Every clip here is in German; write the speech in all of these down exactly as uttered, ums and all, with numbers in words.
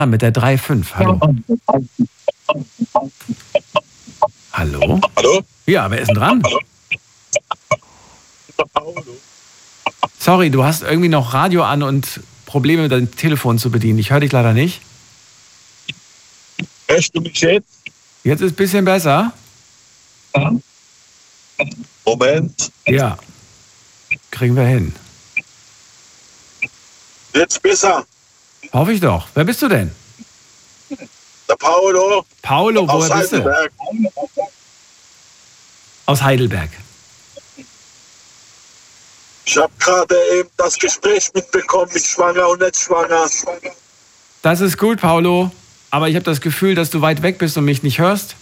mit der drei fünf. Hallo. Hallo? Hallo? Ja, wer ist denn dran? Hallo? Sorry, du hast irgendwie noch Radio an und Probleme, dein Telefon zu bedienen. Ich höre dich leider nicht. Hörst du mich jetzt? Jetzt ist ein bisschen besser. Moment. Ja. Kriegen wir hin. Jetzt besser. Hoffe ich doch. Wer bist du denn? Der Paolo. Paolo, aus woher bist du? Heidelberg. Aus Heidelberg. Ich habe gerade eben das Gespräch mitbekommen mit schwanger und nicht schwanger. Das ist gut, Paolo. Aber ich habe das Gefühl, dass du weit weg bist und mich nicht hörst.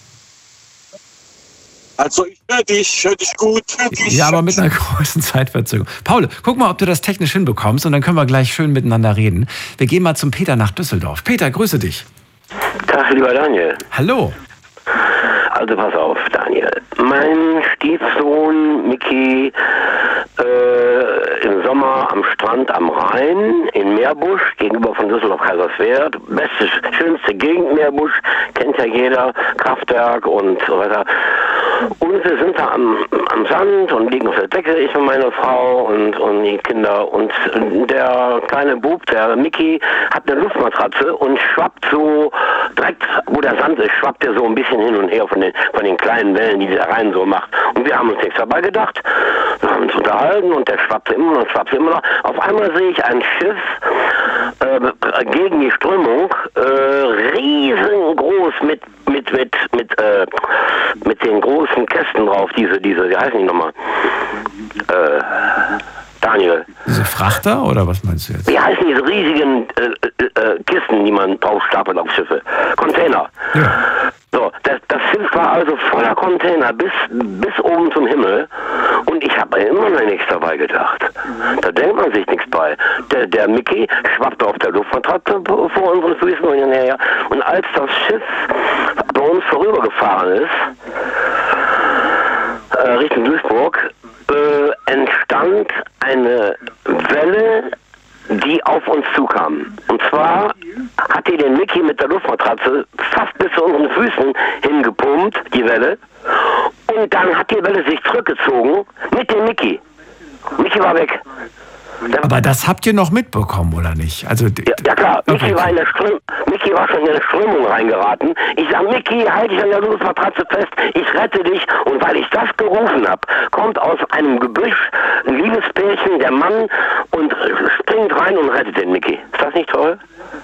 Also ich höre dich, ich höre dich gut. Hör dich. Ja, aber mit einer großen Zeitverzögerung. Paolo, guck mal, ob du das technisch hinbekommst und dann können wir gleich schön miteinander reden. Wir gehen mal zum Peter nach Düsseldorf. Peter, grüße dich. Tag, lieber Daniel. Hallo. Also pass auf, Daniel. Mein Stiefsohn Micky äh, im Sommer am Strand am Rhein in Meerbusch gegenüber von Düsseldorf-Kaiserswerth. Beste, schönste Gegend Meerbusch, kennt ja jeder, Kraftwerk und so weiter. Und wir sind da am, am Sand und liegen auf der Decke, ich und meine Frau und, und die Kinder. Und der kleine Bub, der Micky, hat eine Luftmatratze und schwappt so direkt, wo der Sand ist, schwappt er so ein bisschen hin und her von den, von den kleinen Wellen, die der Rhein so macht. Und wir haben uns nichts dabei gedacht. Wir haben uns unterhalten und der schwappte immer noch, schwappte immer noch. Auf einmal sehe ich ein Schiff äh, gegen die Strömung, äh, riesengroß mit mit mit mit äh, mit den großen Kästen drauf, diese diese wie heißen die nochmal? Äh, Daniel. Diese Frachter oder was meinst du jetzt? Wie heißen diese riesigen äh, äh, Kisten, die man drauf stapelt auf Schiffe? Container. Ja. So, das, das Schiff war also voller Container bis bis oben zum Himmel und ich habe immer noch nichts dabei gedacht. Da denkt man sich nichts bei. Der, der Micky schwappte auf der Luftmatratze vor unseren Füßen und hinterher. Und als das Schiff bei uns vorübergefahren ist, äh, Richtung Duisburg, äh, entstand eine Welle, die auf uns zukam. Und zwar hat die den Micky mit der Luftmatratze fast bis zu unseren Füßen hingepumpt, die Welle. Und dann hat die Welle sich zurückgezogen mit dem Micky. Micky war weg. Der Aber das habt ihr noch mitbekommen, oder nicht? Also, ja, ja klar, Micky okay. war, in der Ström Micky war schon in der Strömung reingeraten. Ich sag, Micky, halt dich an der Luftmatratze fest, ich rette dich. Und weil ich das gerufen habe, kommt aus einem Gebüsch ein liebes Pärchen, der Mann, und springt rein und rettet den Micky. Ist das nicht toll?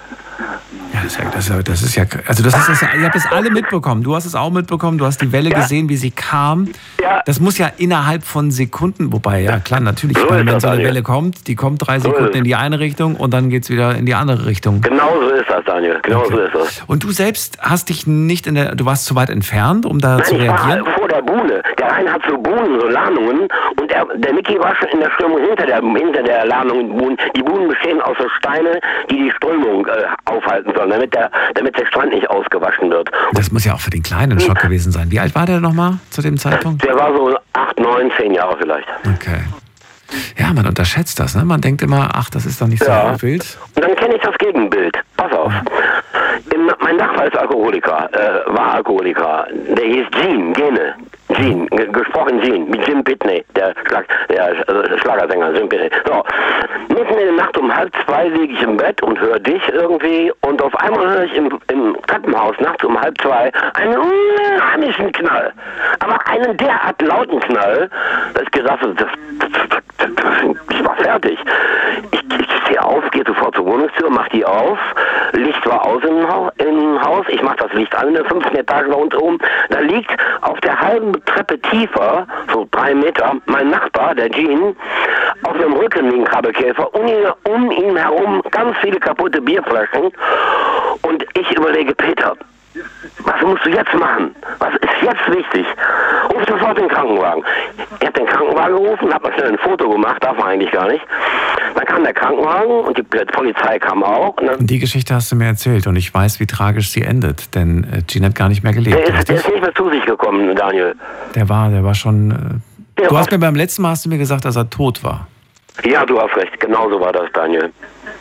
Ja, das ist ja, das ist ja, das ist ja also das ist, das, ihr habt es alle mitbekommen. Du hast es auch mitbekommen, du hast die Welle Ja. gesehen, wie sie kam. Ja. Das muss ja innerhalb von Sekunden, wobei, ja klar, natürlich, So wenn, ist wenn das, so eine Daniel. Welle kommt, die kommt drei So Sekunden ist in die eine Richtung und dann geht es wieder in die andere Richtung. Genau so ist das, Daniel. Genau Okay. so ist das. Und du selbst hast dich nicht in der, du warst zu weit entfernt, um da Nein, zu ich war reagieren? halt vor der Buhne. Der Rhein hat so Buhnen, so Lahnungen. Und der, der Micky war schon in der Strömung hinter der, hinter der Lahnung in Buhnen. Die Buhnen bestehen aus so Steine, die die Strömung äh, aufhalten sollen, damit der, damit der Strand nicht ausgewaschen wird. Das muss ja auch für den Kleinen ein Schock gewesen sein. Wie alt war der nochmal zu dem Zeitpunkt? Der war so acht, neun, zehn Jahre vielleicht. Okay. Ja, man unterschätzt das, ne? Man denkt immer, ach, das ist doch nicht so Ja. wild. Und dann kenne ich das Gegenbild. Pass auf. Im, mein Nachbar ist Alkoholiker, äh, war Alkoholiker. Der hieß Gene, Gene. Gene, ge- gesprochen Gene, mit Jim Pitney, der, Schlag, der äh, Schlagersänger Jim Pitney. So, mitten in der Nacht um halb zwei liege ich im Bett und höre dich irgendwie und auf einmal höre ich im, im Treppenhaus nachts um halb zwei einen unheimlichen Knall. Aber einen derart lauten Knall, dass ich gedacht habe, das, das, das, das, ich war fertig. Ich, ich stehe auf, gehe sofort zur Wohnungstür, mach die auf, Licht war aus im, Haus, im Haus, ich mach das Licht an in der fünften Etage da unten oben, da liegt auf der halben Treppe tiefer, so drei Meter, mein Nachbar, der Gene, auf dem Rücken wie ein Krabbelkäfer, um ihn, um ihn herum ganz viele kaputte Bierflaschen und ich überlege, Peter, was musst du jetzt machen? Was ist jetzt wichtig? Ruf sofort den Krankenwagen. Ich habe den Krankenwagen gerufen, habe mal schnell ein Foto gemacht, darf man eigentlich gar nicht. Dann kam der Krankenwagen und die Polizei kam auch. Und dann Und die Geschichte hast du mir erzählt und ich weiß, wie tragisch sie endet, denn äh, Gene hat gar nicht mehr gelebt, der, ist, der richtig? ist nicht mehr zu sich gekommen, Daniel. Der war, der war schon... Äh, Der du war- hast mir beim letzten Mal hast du mir gesagt, dass er tot war. Ja, du hast recht, genau so war das, Daniel.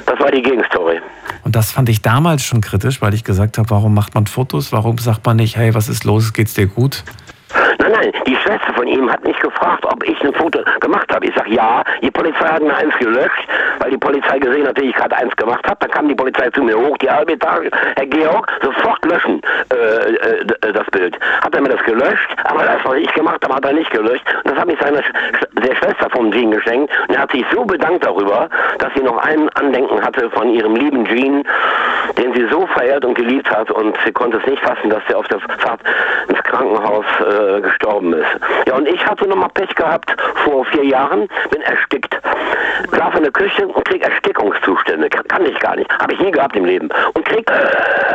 Das war die Gegenstory. Und das fand ich damals schon kritisch, weil ich gesagt habe, warum macht man Fotos? Warum sagt man nicht, hey, was ist los, geht's dir gut? Nein, nein, die Schwester von ihm hat mich gefragt, ob ich ein Foto gemacht habe. Ich sage, ja, die Polizei hat mir eins gelöscht, weil die Polizei gesehen hat, dass ich gerade eins gemacht habe. Dann kam die Polizei zu mir hoch, die halbe Tage, Herr Georg, sofort löschen äh, äh, das Bild. Hat er mir das gelöscht, aber das, was ich gemacht habe, hat er nicht gelöscht. Und das habe ich seiner Sch der Schwester vom Jean geschenkt. Und er hat sich so bedankt darüber, dass sie noch ein Andenken hatte von ihrem lieben Jean, den sie so verehrt und geliebt hat. Und sie konnte es nicht fassen, dass er auf der Fahrt ins Krankenhaus äh, gestorben ist. Ja, und ich hatte nochmal Pech gehabt vor vier Jahren, bin erstickt. Saß in der Küche und krieg Erstickungszustände. Kann, kann ich gar nicht. Habe ich nie gehabt im Leben. Und krieg äh,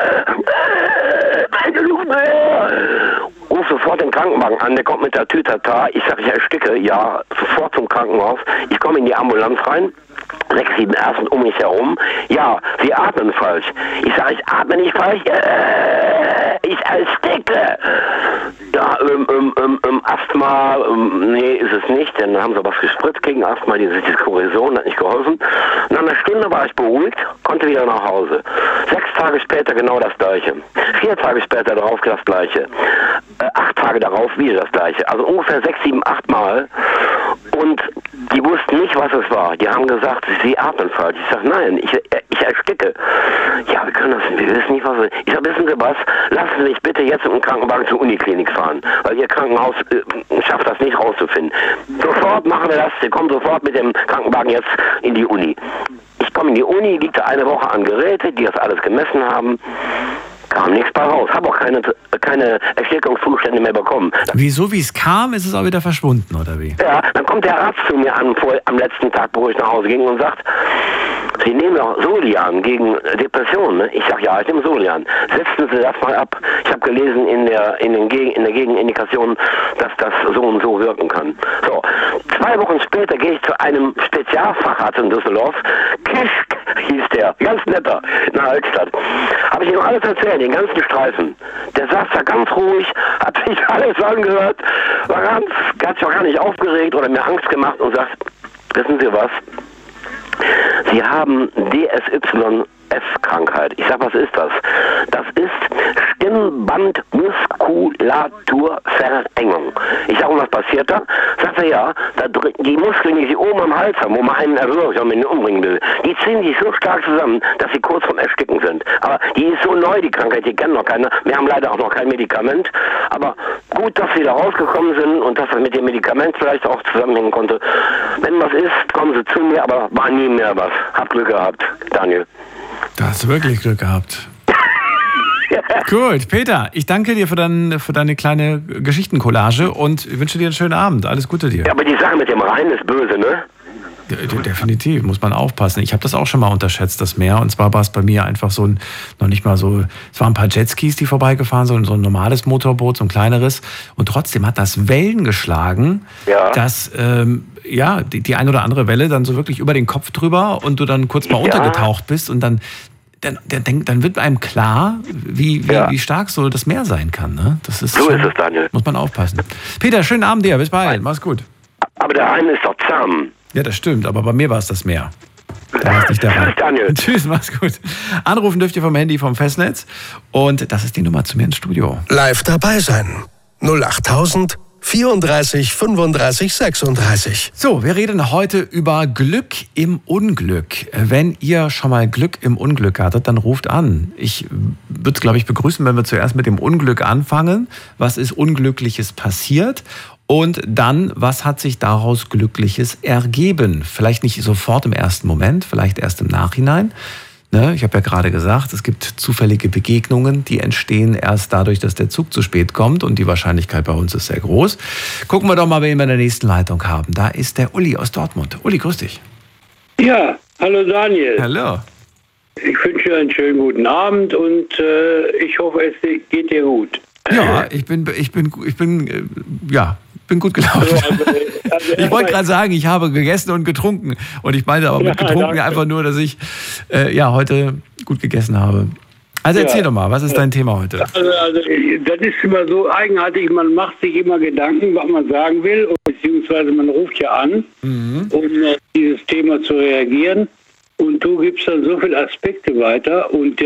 äh, keine Luft mehr. Ruf sofort den Krankenwagen an, der kommt mit der Tütata. Ich sage, ich ersticke. Ja, sofort zum Krankenhaus. Ich komme in die Ambulanz rein. Sechs, sieben Ärzte um mich herum. Ja, sie atmen falsch. Ich sage, ich atme nicht falsch. Äh, ich ersticke. Ja, ähm, ähm, ähm, ähm, Asthma, ähm, nee, ist es nicht. Dann haben sie was gespritzt gegen Asthma, die Cortison hat nicht geholfen. Nach einer Stunde war ich beruhigt, konnte wieder nach Hause. Sechs Tage später genau das Gleiche. Vier Tage später darauf das Gleiche. Äh, acht Tage darauf wieder das Gleiche. Also ungefähr sechs, sieben, acht Mal. Und die wussten nicht, was es war. Die haben gesagt, sie atmen falsch. Ich sage, nein, ich, ich ersticke. Ja, wir können das, wir wissen nicht, was es ist. Ich sage, wissen Sie was? Lassen Sie mich bitte jetzt mit dem Krankenwagen zur Uniklinik fahren. Weil Ihr Krankenhaus äh, schafft das nicht rauszufinden. Sofort machen wir das. Sie kommen sofort mit dem Krankenwagen jetzt in die Uni. Ich komme in die Uni, liegt da eine Woche an Geräte, die das alles gemessen haben. Kam nichts bei raus. Habe auch keine, keine Erstickungszustände mehr bekommen. Wieso, wie es kam, ist es auch wieder verschwunden, oder wie? Ja, dann kommt der Arzt zu mir an, vor, am letzten Tag, wo ich nach Hause ging und sagt, Sie nehmen doch Solian gegen Depressionen. Ne? Ich sage, ja, ich nehme Solian. Setzen Sie das mal ab. Ich habe gelesen in der, in, den Gegen, in der Gegenindikation, dass das so und so wirken kann. So, zwei Wochen später gehe ich zu einem Spezialfacharzt in Düsseldorf. Kischk hieß der, ganz netter, in der Altstadt. Habe ich ihm alles erzählt, den ganzen Streifen. Der saß da ganz ruhig, hat sich alles angehört, war ganz, hat sich auch gar nicht aufgeregt oder mir Angst gemacht und sagt, wissen Sie was? Sie haben D S Y F-Krankheit. Ich sag, was ist das? Das ist Stimmbandmuskulaturverengung. Ich sag, was passiert da? Sagt er, ja, da die Muskeln, die sie oben am Hals haben, wo man einen erwürgt, wenn man ihn umbringen will, die ziehen sich so stark zusammen, dass sie kurz vorm Ersticken sind. Aber die ist so neu, die Krankheit, die kennen noch keiner. Wir haben leider auch noch kein Medikament. Aber gut, dass sie da rausgekommen sind und dass das mit dem Medikament vielleicht auch zusammenhängen konnte. Wenn was ist, kommen sie zu mir, aber war nie mehr was. Hab Glück gehabt, Daniel. Da hast du wirklich Glück gehabt. Gut, Peter, ich danke dir für, dein, für deine kleine Geschichtencollage und wünsche dir einen schönen Abend. Alles Gute dir. Ja, aber die Sache mit dem Rhein ist böse, ne? De- definitiv, muss man aufpassen. Ich habe das auch schon mal unterschätzt, das Meer. Und zwar war es bei mir einfach so ein, noch nicht mal so, es waren ein paar Jetskis, die vorbeigefahren sind, so ein normales Motorboot, so ein kleineres. Und trotzdem hat das Wellen geschlagen, ja. dass ähm, ja, die, die ein oder andere Welle dann so wirklich über den Kopf drüber und du dann kurz mal ja. untergetaucht bist und dann Dann, dann, dann wird einem klar, wie, wie, ja. wie stark so das Meer sein kann. Ne? Das ist so schon, ist es, Daniel. Muss man aufpassen. Peter, schönen Abend dir. Bis bald. Mach's gut. Aber der Rhein ist doch zahm. Ja, das stimmt. Aber bei mir war es das Meer. Da war es nicht der Rhein. Daniel. Tschüss, mach's gut. Anrufen dürft ihr vom Handy vom Festnetz. Und das ist die Nummer zu mir ins Studio. Live dabei sein. null achttausend vierunddreißig fünfunddreißig sechsunddreißig. So, wir reden heute über Glück im Unglück. Wenn ihr schon mal Glück im Unglück hattet, dann ruft an. Ich würde es, glaube ich, begrüßen, wenn wir zuerst mit dem Unglück anfangen. Was ist Unglückliches passiert? Und dann, was hat sich daraus Glückliches ergeben? Vielleicht nicht sofort im ersten Moment, vielleicht erst im Nachhinein. Ne, ich habe ja gerade gesagt, es gibt zufällige Begegnungen, die entstehen erst dadurch, dass der Zug zu spät kommt und die Wahrscheinlichkeit bei uns ist sehr groß. Gucken wir doch mal, wen wir in der nächsten Leitung haben. Da ist der Uli aus Dortmund. Uli, grüß dich. Ja, hallo Daniel. Hallo. Ich wünsche dir einen schönen guten Abend und äh, ich hoffe, es geht dir gut. Ja, ich bin, ich bin, ich bin, äh, ja, bin gut gelaunt. Also, also, also ich wollte gerade sagen, ich habe gegessen und getrunken. Und ich meinte aber mit ja, getrunken danke. einfach nur, dass ich äh, ja, heute gut gegessen habe. Also erzähl Ja. doch mal, was ist dein Thema heute? Also, also das ist immer so eigenartig, man macht sich immer Gedanken, was man sagen will, beziehungsweise man ruft ja an, Mhm. um auf dieses Thema zu reagieren. und du gibst dann so viele Aspekte weiter und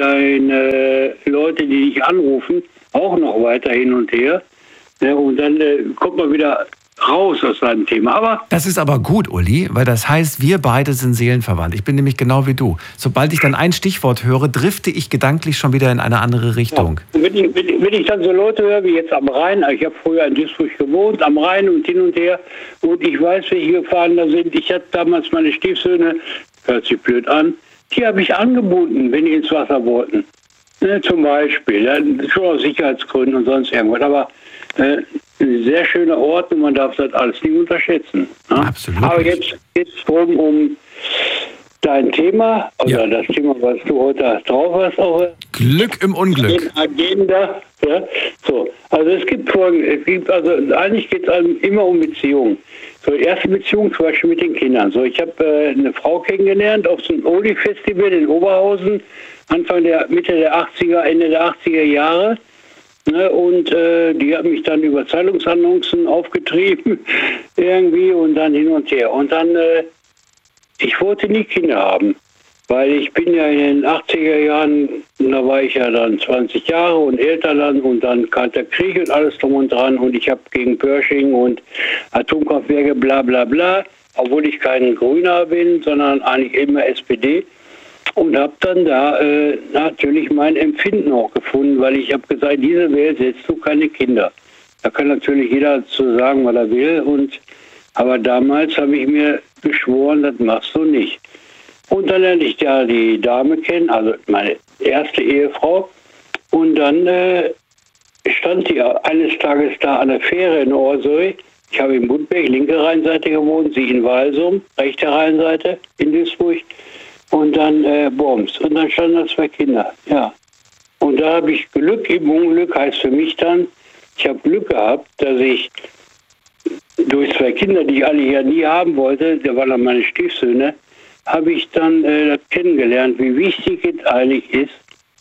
deine Leute, die dich anrufen, auch noch weiter hin und her. Ja, und dann äh, kommt man wieder raus aus seinem Thema. Aber das ist aber gut, Uli, weil das heißt, wir beide sind seelenverwandt. Ich bin nämlich genau wie du. Sobald ich dann ein Stichwort höre, drifte ich gedanklich schon wieder in eine andere Richtung. Ja. Wenn, ich, wenn, wenn ich dann so Leute höre, wie jetzt am Rhein, ich habe früher in Duisburg gewohnt, am Rhein und hin und her, und ich weiß, welche Gefahren da sind. Ich hatte damals meine Stiefsöhne, hört sich blöd an, die habe ich angebunden, wenn die ins Wasser wollten. Ne, zum Beispiel, ja, schon aus Sicherheitsgründen und sonst irgendwas. Aber äh, ein sehr schöner Ort und man darf das alles nicht unterschätzen. Ne? Absolut. Aber jetzt geht es darum, um dein Thema, oder ja. das Thema, was du heute drauf hast, auch Glück im Unglück. Agenda. Ja? So, also es gibt folgendes, es gibt, also eigentlich geht es immer um Beziehungen. So, erste Beziehung zum Beispiel mit den Kindern. So, ich habe äh, eine Frau kennengelernt auf so einem Oli-Festival in Oberhausen, Anfang der, Mitte der achtziger, Ende der achtziger Jahre. Ne, und äh, die hat mich dann über Zeitungsannoncen aufgetrieben, irgendwie, und dann hin und her. Und dann, äh, ich wollte nie Kinder haben, weil ich bin ja in den achtziger Jahren, da war ich ja dann zwanzig Jahre und älter dann, und dann Kalter Krieg und alles drum und dran, und ich habe gegen Pershing und Atomkraftwerke bla bla bla, obwohl ich kein Grüner bin, sondern eigentlich immer S P D. Und habe dann da äh, natürlich mein Empfinden auch gefunden, weil ich habe gesagt, in diese Welt setzt du keine Kinder. Da kann natürlich jeder zu sagen, was er will. Und, aber damals habe ich mir geschworen, das machst du nicht. Und dann lernte ich ja die Dame kennen, also meine erste Ehefrau. Und dann äh, stand die eines Tages da an der Fähre in Orsoy. Ich habe in Budberg, linke Rheinseite gewohnt, sie in Walsum, rechte Rheinseite in Duisburg. Und dann äh, Bombs. Und dann standen da zwei Kinder. Ja. Und da habe ich Glück im Unglück, heißt für mich dann, ich habe Glück gehabt, dass ich durch zwei Kinder, die ich alle ja nie haben wollte, der waren dann meine Stiefsöhne, habe ich dann äh, kennengelernt, wie wichtig es eigentlich ist,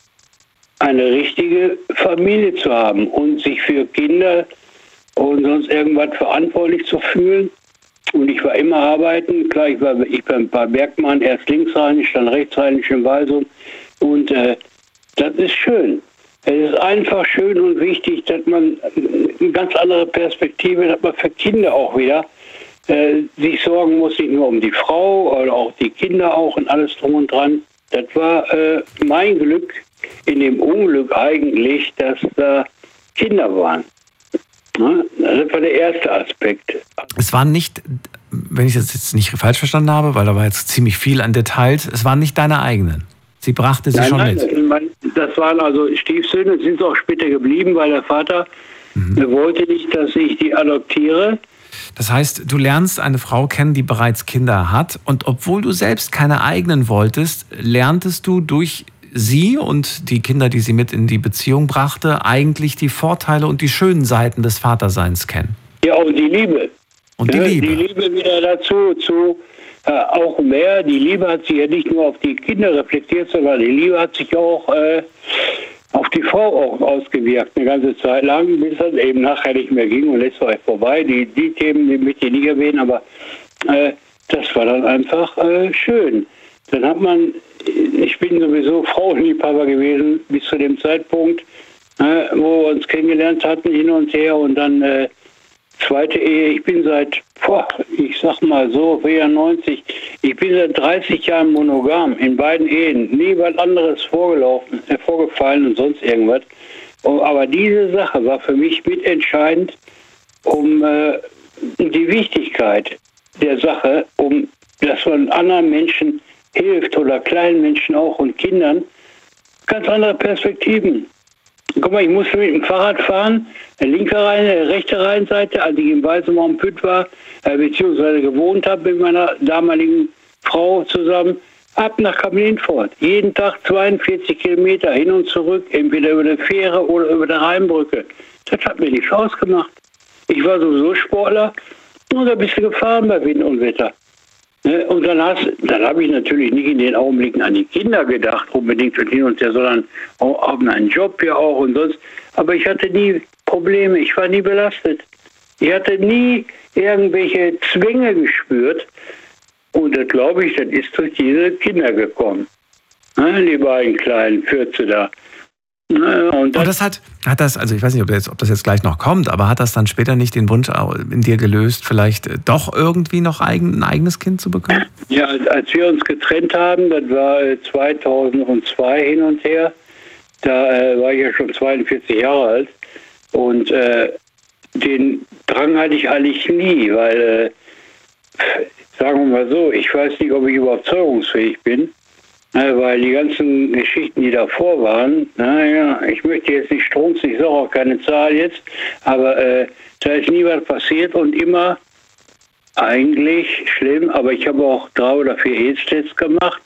eine richtige Familie zu haben und sich für Kinder und sonst irgendwas verantwortlich zu fühlen. Und ich war immer arbeiten, klar, ich war, ich war bei Bergmann, erst linksrheinisch, dann rechtsrheinisch in Walsum. Und äh, das ist schön. Es ist einfach schön und wichtig, dass man eine ganz andere Perspektive, dass man für Kinder auch wieder äh, sich sorgen muss, nicht nur um die Frau, oder auch die Kinder auch und alles drum und dran. Das war äh, mein Glück in dem Unglück eigentlich, dass da Kinder waren. Das war der erste Aspekt. Es waren nicht, wenn ich das jetzt nicht falsch verstanden habe, weil da war jetzt ziemlich viel an Details, es waren nicht deine eigenen. Sie brachte sie nein, schon nein, mit. Das waren also Stiefsöhne, sind es auch später geblieben, weil der Vater mhm. wollte nicht, dass ich die adoptiere. Das heißt, du lernst eine Frau kennen, die bereits Kinder hat, und obwohl du selbst keine eigenen wolltest, lerntest du durch sie und die Kinder, die sie mit in die Beziehung brachte, eigentlich die Vorteile und die schönen Seiten des Vaterseins kennen. Ja, und die Liebe. Und die ja, Liebe. Die Liebe wieder dazu, zu, äh, auch mehr. Die Liebe hat sich ja nicht nur auf die Kinder reflektiert, sondern die Liebe hat sich auch äh, auf die Frau auch ausgewirkt, eine ganze Zeit lang, bis es eben nachher nicht mehr ging, und jetzt war es vorbei. Die, die Themen, die möchte ich nicht erwähnen, aber äh, das war dann einfach äh, schön. Dann hat man, ich bin sowieso Frauenliebhaber gewesen bis zu dem Zeitpunkt, äh, wo wir uns kennengelernt hatten, hin und her, und dann äh, zweite Ehe. Ich bin seit, boah, ich sag mal so, vierundneunzig, ich bin seit dreißig Jahren monogam, in beiden Ehen, nie was anderes vorgelaufen, äh, vorgefallen und sonst irgendwas. Aber diese Sache war für mich mitentscheidend, um äh, die Wichtigkeit der Sache, um dass man anderen Menschen hilft, oder kleinen Menschen auch und Kindern, ganz andere Perspektiven. Guck mal, ich musste mit dem Fahrrad fahren, linke Rhein, rechte Rheinseite, als ich in Walsum am Pütt war, äh, beziehungsweise gewohnt habe mit meiner damaligen Frau zusammen, ab nach Kamp-Lindfort. Jeden Tag zweiundvierzig Kilometer hin und zurück, entweder über der Fähre oder über der Rheinbrücke. Das hat mir nichts ausgemacht. Ich war sowieso Sportler, und da bist du gefahren bei Wind und Wetter. Und dann, dann habe ich natürlich nicht in den Augenblicken an die Kinder gedacht, unbedingt und hin und her, sondern auch auf meinen Job ja auch und sonst. Aber ich hatte nie Probleme, ich war nie belastet. Ich hatte nie irgendwelche Zwänge gespürt, Und das glaube ich, das ist durch diese Kinder gekommen. Ne, die beiden kleinen Fürze da. Ne, und, das und das hat, hat das, also ich weiß nicht, ob das, jetzt, ob das jetzt gleich noch kommt, aber hat das dann später nicht den Wunsch in dir gelöst, vielleicht doch irgendwie noch eigen, ein eigenes Kind zu bekommen? Ja, als wir uns getrennt haben, das war zweitausendzwei hin und her, da äh, war ich ja schon zweiundvierzig Jahre alt und äh, den Drang hatte ich eigentlich nie, weil, äh, sagen wir mal so, ich weiß nicht, ob ich überhaupt zeugungsfähig bin. Ja, weil die ganzen Geschichten, die davor waren, naja, ich möchte jetzt nicht strunzen, ich sage auch keine Zahl jetzt, aber äh, da ist nie was passiert und immer eigentlich schlimm, aber ich habe auch drei oder vier AIDS-Tests gemacht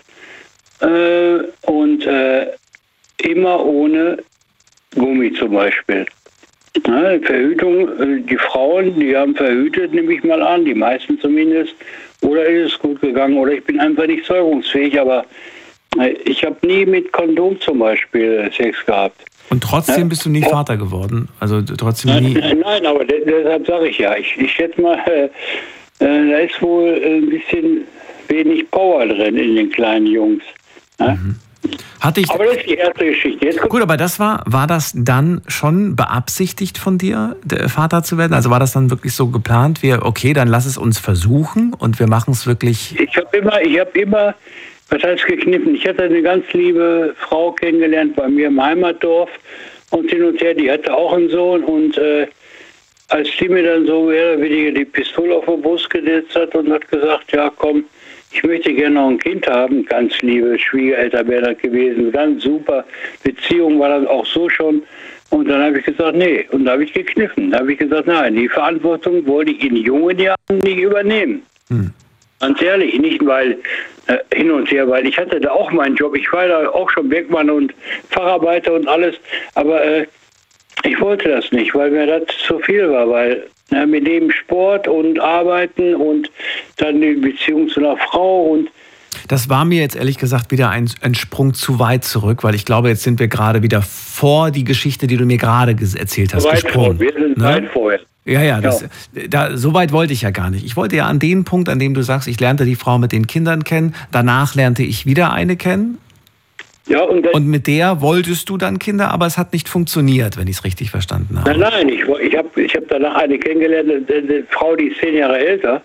äh, und äh, immer ohne Gummi zum Beispiel. Ja, Verhütung, die Frauen, die haben verhütet, nehme ich mal an, die meisten zumindest, oder ist es gut gegangen oder ich bin einfach nicht zeugungsfähig, aber ich habe nie mit Kondom zum Beispiel Sex gehabt. Und trotzdem ja? bist du nie ja. Vater geworden? Also trotzdem nie? Nein, nein, aber deshalb sage ich ja. Ich, ich schätze mal, äh, da ist wohl ein bisschen wenig Power drin in den kleinen Jungs. Ja? Mhm. Hatte ich, aber das ist die erste Geschichte. Jetzt gut, aber das war, war das dann schon beabsichtigt von dir, der Vater zu werden? Also war das dann wirklich so geplant, wie, okay, dann lass es uns versuchen und wir machen es wirklich... Ich habe immer, ich habe immer... Was heißt gekniffen? Ich hatte eine ganz liebe Frau kennengelernt bei mir im Heimatdorf und hin und her, die hatte auch einen Sohn und äh, als die mir dann so mehr oder weniger die Pistole auf den Brust gesetzt hat und hat gesagt, ja komm, ich möchte gerne noch ein Kind haben, ganz liebe Schwiegereltern wäre das gewesen, ganz super Beziehung war das auch so schon und dann habe ich gesagt, nee, und da habe ich gekniffen, da habe ich gesagt, nein, die Verantwortung wollte ich in jungen Jahren nicht übernehmen. Hm. Ganz ehrlich, nicht weil äh, hin und her, weil ich hatte da auch meinen Job. Ich war da auch schon Bergmann und Facharbeiter und alles, aber äh, ich wollte das nicht, weil mir das zu viel war, weil äh, mit dem Sport und Arbeiten und dann die Beziehung zu einer Frau und das war mir jetzt ehrlich gesagt wieder ein, ein Sprung zu weit zurück, weil ich glaube, jetzt sind wir gerade wieder vor die Geschichte, die du mir gerade erzählt hast, weit gesprungen. Vor. Wir sind ne? weit vorher. Ja, ja, das, da, so weit wollte ich ja gar nicht. Ich wollte ja an den Punkt, an dem du sagst, ich lernte die Frau mit den Kindern kennen, danach lernte ich wieder eine kennen. Ja, und, das, und mit der wolltest du dann Kinder, aber es hat nicht funktioniert, wenn ich es richtig verstanden habe. Nein, nein, ich, ich habe ich hab danach eine kennengelernt, eine, eine Frau, die ist zehn Jahre älter.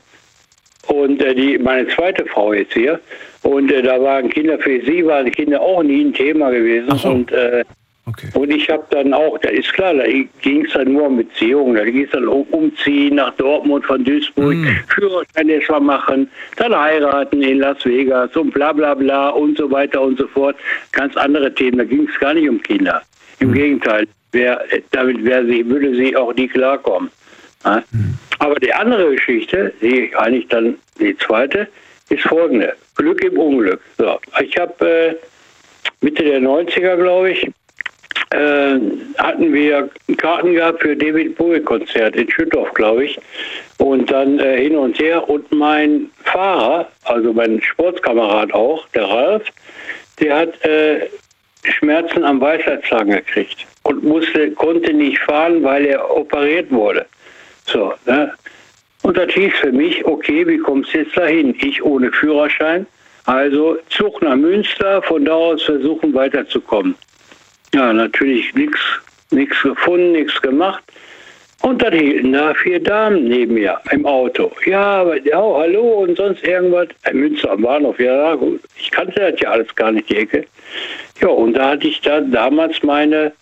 Und äh, die meine zweite Frau jetzt hier. Und äh, da waren Kinder, für sie waren die Kinder auch nie ein Thema gewesen. Ach so. Und äh, Okay. Und ich habe dann auch, da ist klar, da ging es dann nur um Beziehungen, da ging es dann um Umziehen nach Dortmund von Duisburg, mm. Führerschein erstmal machen, dann heiraten in Las Vegas und bla bla bla und so weiter und so fort. Ganz andere Themen, da ging es gar nicht um Kinder. Im mm. Gegenteil, wer, damit wär sie, würde sie auch nie klarkommen. Ja? Mm. Aber die andere Geschichte, die eigentlich dann die zweite, ist folgende. Glück im Unglück. So, ich habe äh, Mitte der neunziger, glaube ich, Äh, hatten wir Karten gehabt für David Bowie-Konzert in Schüttorf, glaube ich. Und dann äh, hin und her. Und mein Fahrer, also mein Sportskamerad auch, der Ralf, der hat äh, Schmerzen am Weisheitszahn gekriegt und musste, konnte nicht fahren, weil er operiert wurde. So, ne? Und das hieß für mich, okay, wie kommst du jetzt dahin? Ich ohne Führerschein, also Zug nach Münster, von da aus versuchen weiterzukommen. Ja, natürlich nichts nichts gefunden, nichts gemacht. Und dann hielten da vier Damen neben mir im Auto. Ja, aber, ja, hallo und sonst irgendwas. In Münster am Bahnhof, ja gut. Ich kannte das ja alles gar nicht, die Ecke. Ja, und da hatte ich da damals meine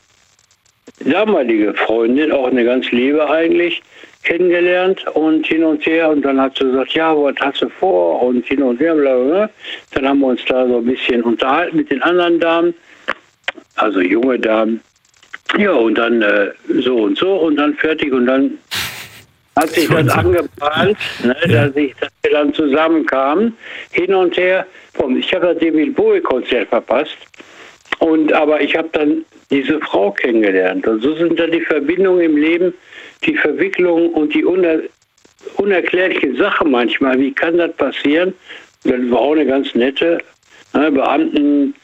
damalige Freundin, auch eine ganz liebe eigentlich, kennengelernt und hin und her. Und dann hat sie gesagt, ja, was hast du vor? Und hin und her, bla bla. Dann haben wir uns da so ein bisschen unterhalten mit den anderen Damen. Also junge Damen. Ja, und dann äh, so und so und dann fertig. Und dann hat sich das angebahnt, ne, ja. dass, ich, dass wir dann zusammenkamen, hin und her. Ich habe das David Bowie-Konzert verpasst. Und, aber ich habe dann diese Frau kennengelernt. Und so sind dann die Verbindungen im Leben, die Verwicklung und die uner, unerklärliche Sache manchmal. Wie kann das passieren? Das war auch eine ganz nette, ne, Beamten,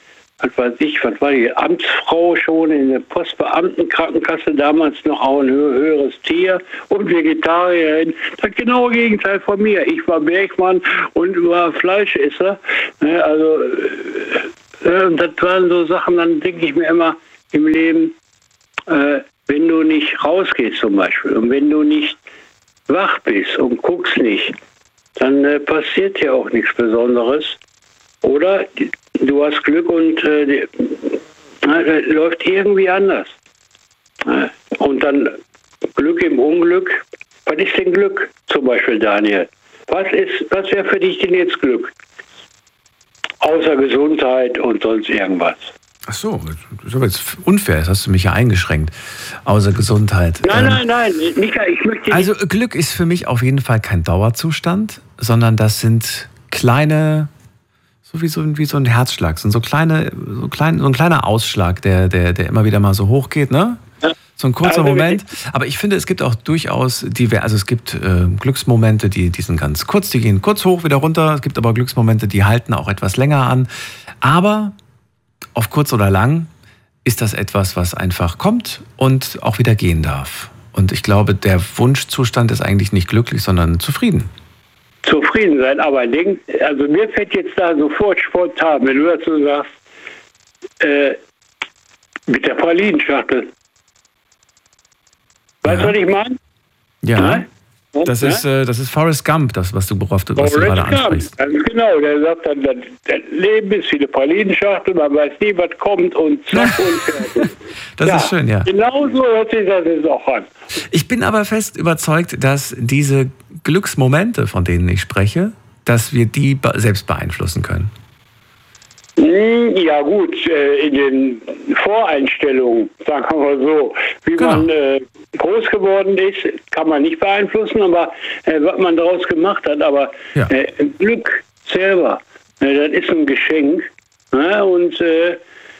was weiß ich, was war die Amtsfrau schon in der Postbeamtenkrankenkasse, damals noch auch ein hö- höheres Tier und Vegetarierin. Das genaue Gegenteil von mir. Ich war Bergmann und war Fleischesser. Ne, also äh, das waren so Sachen, dann denke ich mir immer im Leben, äh, wenn du nicht rausgehst zum Beispiel und wenn du nicht wach bist und guckst nicht, dann äh, passiert ja auch nichts Besonderes. Oder du hast Glück und äh, die, äh, läuft irgendwie anders. Äh, und dann Glück im Unglück. Was ist denn Glück zum Beispiel, Daniel? Was ist, was wäre für dich denn jetzt Glück? Außer Gesundheit und sonst irgendwas. Ach so, das ist aber jetzt unfair, das hast du mich ja eingeschränkt. Außer Gesundheit. Nein, ähm, nein, nein, Mika, ich möchte nicht. Also Glück ist für mich auf jeden Fall kein Dauerzustand, sondern das sind kleine, so wie so, wie so ein Herzschlag, sind so kleine, so klein, so ein kleiner Ausschlag, der, der, der immer wieder mal so hoch geht, ne? Ja. So ein kurzer Also, Moment. Aber ich finde, es gibt auch durchaus diverse, also es gibt äh, Glücksmomente, die, die sind ganz kurz, die gehen kurz hoch, wieder runter. Es gibt aber Glücksmomente, die halten auch etwas länger an. Aber auf kurz oder lang ist das etwas, was einfach kommt und auch wieder gehen darf. Und ich glaube, der Wunschzustand ist eigentlich nicht glücklich, sondern zufrieden. Zufrieden sein, aber ein Ding, also mir fällt jetzt da sofort spontan, wenn du dazu sagst, äh, mit der Pralinenschachtel. Weißt du, Ja. was ich meine? Ja, Nein? das Ja? ist, äh, das ist Forrest Gump, das, was du, worauf du, was du gerade Forrest Gump, ansprichst. ganz genau. Der sagt dann, das, das Leben ist wie eine Pralinenschachtel, man weiß nie, was kommt und zack und fertig. Das ist schön, ja. Genau so hört sich das jetzt auch an. Ich bin aber fest überzeugt, dass diese Glücksmomente, von denen ich spreche, dass wir die be- selbst beeinflussen können. Hm, Ja gut, äh, in den Voreinstellungen, sagen wir mal so, wie Genau. man äh, groß geworden ist, kann man nicht beeinflussen, aber äh, was man daraus gemacht hat, aber Ja. äh, Glück selber, äh, das ist ein Geschenk, ne? Und äh,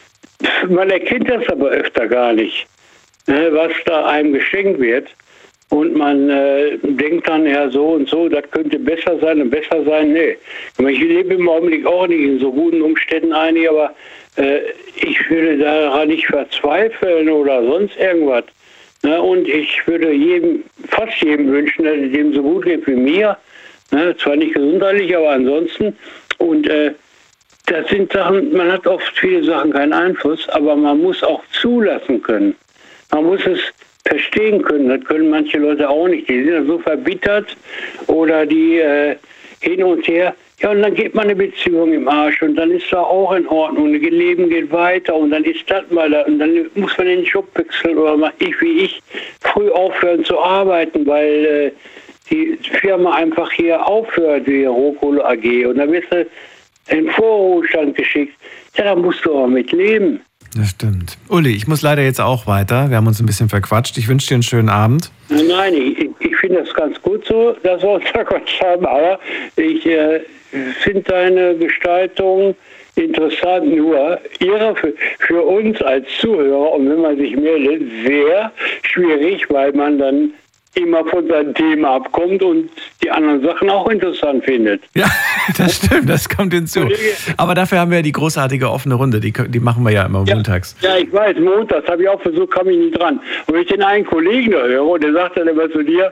man erkennt das aber öfter gar nicht, ne? Was da einem geschenkt wird. Und man äh, denkt dann, ja, so und so, das könnte besser sein und besser sein. Nee. Ich lebe im Augenblick auch nicht in so guten Umständen einig, aber äh, ich würde daran nicht verzweifeln oder sonst irgendwas. Ne? Und ich würde jedem, fast jedem wünschen, dass es dem so gut geht wie mir. Ne? Zwar nicht gesundheitlich, aber ansonsten. Und äh, das sind Sachen, man hat oft viele Sachen keinen Einfluss, aber man muss auch zulassen können. Man muss es verstehen können. Das können manche Leute auch nicht. Die sind dann so verbittert oder die äh, hin und her. Ja, und dann geht man eine Beziehung im Arsch und dann ist da auch in Ordnung. Das Leben geht weiter und dann ist das mal da. Und dann muss man den Job wechseln oder mal ich wie ich früh aufhören zu arbeiten, weil äh, die Firma einfach hier aufhört, wie Rohkohle A G. Und dann wirst du in den Vorruhestand geschickt. Ja, da musst du auch mit leben. Das stimmt. Uli, ich muss leider jetzt auch weiter. Wir haben uns ein bisschen verquatscht. Ich wünsche dir einen schönen Abend. Nein, ich, ich finde das ganz gut so, dass wir uns verquatscht haben, aber ich äh, finde deine Gestaltung interessant, nur ihre für, für uns als Zuhörer und wenn man sich meldet, sehr schwierig, weil man dann immer von seinem Thema abkommt und die anderen Sachen auch interessant findet. Ja, das stimmt, das kommt hinzu. Aber dafür haben wir ja die großartige offene Runde, die, die machen wir ja immer Ja, montags. ja, ich weiß, montags habe ich auch versucht, kam ich nie dran. Und wenn ich den einen Kollegen da höre, und der sagt dann immer zu dir,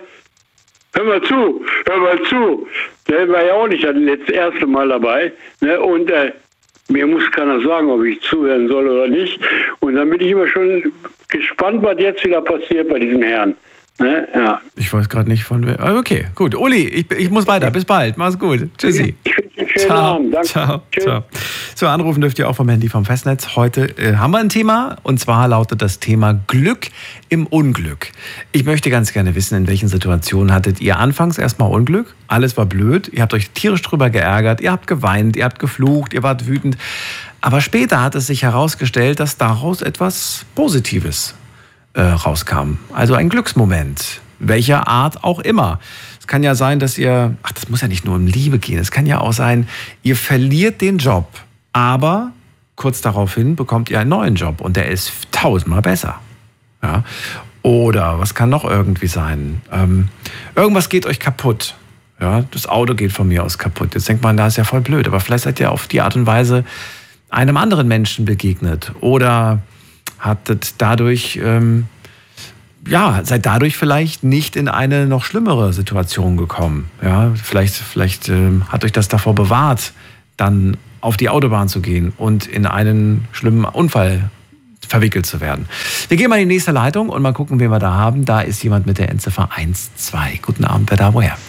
hör mal zu, hör mal zu. Der war ja auch nicht das letzte, erste Mal dabei. Ne? Und äh, mir muss keiner sagen, ob ich zuhören soll oder nicht. Und dann bin ich immer schon gespannt, was jetzt wieder passiert bei diesem Herrn. Ne? Ja. Ich weiß gerade nicht von wer. Ah, okay, gut. Uli, ich, ich muss weiter. Bis bald. Mach's gut. Tschüssi. Ich wünsche einen schönen Ciao. Abend. Danke. Ciao. Tschüss. Ciao. So, anrufen dürft ihr auch vom Handy vom Festnetz. Heute äh, haben wir ein Thema und zwar lautet das Thema Glück im Unglück. Ich möchte ganz gerne wissen, in welchen Situationen hattet ihr anfangs erstmal Unglück? Alles war blöd, ihr habt euch tierisch drüber geärgert, ihr habt geweint, ihr habt geflucht, ihr wart wütend. Aber später hat es sich herausgestellt, dass daraus etwas Positives äh, rauskam. Also ein Glücksmoment. Welcher Art auch immer. Es kann ja sein, dass ihr, ach, das muss ja nicht nur um Liebe gehen, es kann ja auch sein, ihr verliert den Job, aber kurz daraufhin bekommt ihr einen neuen Job und der ist tausendmal besser. Ja? Oder was kann noch irgendwie sein? Ähm, irgendwas geht euch kaputt. Ja? Das Auto geht von mir aus kaputt. Jetzt denkt man, das ist ja voll blöd, aber vielleicht seid ihr auf die Art und Weise einem anderen Menschen begegnet oder hattet dadurch, ähm, ja, seid dadurch vielleicht nicht in eine noch schlimmere Situation gekommen. Ja, vielleicht, vielleicht ähm, hat euch das davor bewahrt, dann auf die Autobahn zu gehen und in einen schlimmen Unfall verwickelt zu werden. Wir gehen mal in die nächste Leitung und mal gucken, wen wir da haben. Da ist jemand mit der Endziffer eins zwei. Guten Abend, wer da, woher?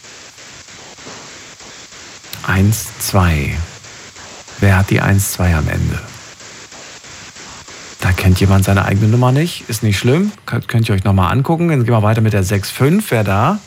eins zwei. Wer hat die eins zwei am Ende? Da kennt jemand seine eigene Nummer nicht. Ist nicht schlimm. Könnt, könnt ihr euch nochmal angucken. Dann gehen wir weiter mit der sechs fünf. Wer da?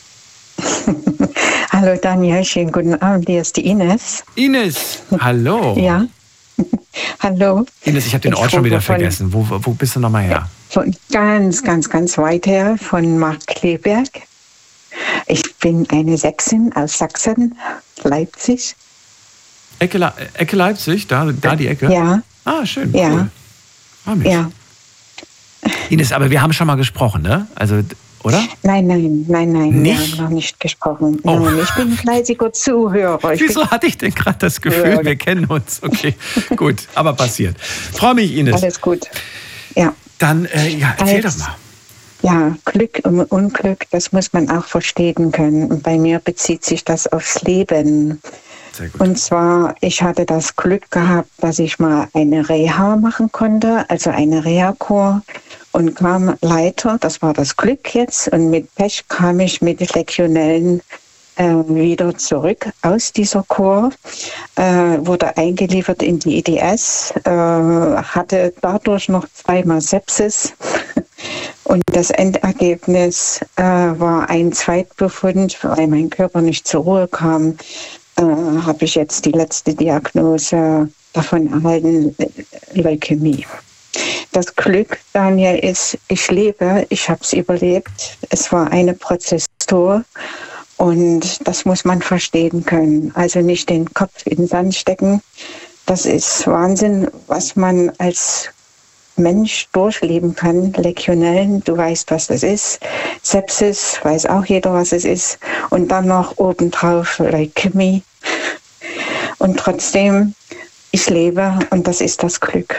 Hallo Daniel, schönen guten Abend. Hier ist die Ines. Ines, hallo. Ja. Hallo. Ines, ich habe den Ich Ort schon rufe wieder von- vergessen. Wo, wo bist du nochmal her? Von ganz, ganz, ganz weit her, von Markkleeberg. Ich bin eine Sächsin aus Sachsen, Leipzig. Ecke, Le- Ecke Leipzig, da, da die Ecke? Ja, Ah, schön. Ja. Cool. Freu mich. ja. Ines, aber wir haben schon mal gesprochen, ne? Also, oder? Nein, nein, nein, nein. Nicht? Wir haben noch nicht gesprochen. Oh. Nein, ich bin ein fleißiger Zuhörer. Ich Wieso hatte ich denn gerade das Gefühl, Ja. wir kennen uns? Okay, gut, aber passiert. Freue mich, bin, Ines. alles gut. Ja. Dann, äh, ja, erzähl Als- doch mal. Ja, Glück und Unglück, das muss man auch verstehen können. Und bei mir bezieht sich das aufs Leben. Sehr gut. Und zwar, ich hatte das Glück gehabt, dass ich mal eine Reha machen konnte, also eine Reha-Kur, und kam Leiter, das war das Glück jetzt, und mit Pech kam ich mit Legionellen äh, wieder zurück aus dieser Kur, äh, wurde eingeliefert in die I D S, äh, hatte dadurch noch zweimal Sepsis. Und das Endergebnis äh, war ein Zweitbefund, weil mein Körper nicht zur Ruhe kam. Äh, habe ich jetzt die letzte Diagnose davon erhalten, Leukämie. Das Glück, Daniel, ist, ich lebe, ich habe es überlebt. Es war eine Prozessur und das muss man verstehen können. Also nicht den Kopf in den Sand stecken. Das ist Wahnsinn, was man als Mensch durchleben kann. Legionellen, du weißt, was das ist. Sepsis, weiß auch jeder, was es ist. Und dann noch obendrauf Leukämie. Und trotzdem, ich lebe und das ist das Glück.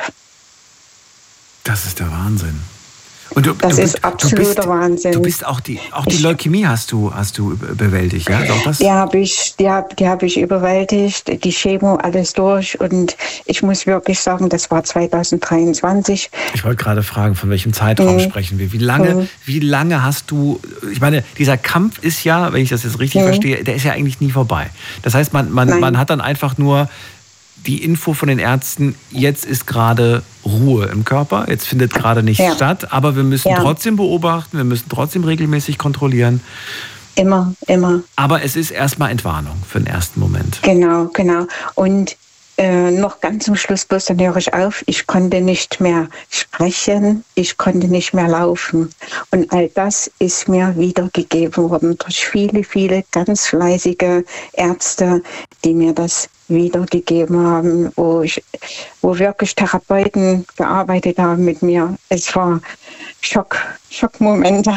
Das ist der Wahnsinn. Und du, Das du, ist du absoluter bist, Wahnsinn. Du bist auch die, auch die Ich- Leukämie hast du, hast du bewältigt, ja? Ist auch das? Die habe ich, die hab, die hab ich überwältigt, die Chemo, alles durch. Und ich muss wirklich sagen, das war zwanzig dreiundzwanzig. Ich wollte gerade fragen, von welchem Zeitraum Mhm. sprechen wir? Wie lange, Mhm. wie lange hast du, ich meine, dieser Kampf ist ja, wenn ich das jetzt richtig Mhm. verstehe, der ist ja eigentlich nie vorbei. Das heißt, man, man, Nein. man hat dann einfach nur die Info von den Ärzten, jetzt ist gerade Ruhe im Körper, jetzt findet gerade nichts Ja. statt, aber wir müssen Ja. trotzdem beobachten, wir müssen trotzdem regelmäßig kontrollieren. Immer, immer. Aber es ist erstmal Entwarnung für den ersten Moment. Genau, genau. Und äh, noch ganz zum Schluss, bloß dann höre ich auf, ich konnte nicht mehr sprechen, ich konnte nicht mehr laufen. Und all das ist mir wiedergegeben worden durch viele, viele ganz fleißige Ärzte, die mir das wiedergegeben haben, wo, ich, wo wirklich Therapeuten gearbeitet haben mit mir. Es war Schock, Schockmomente.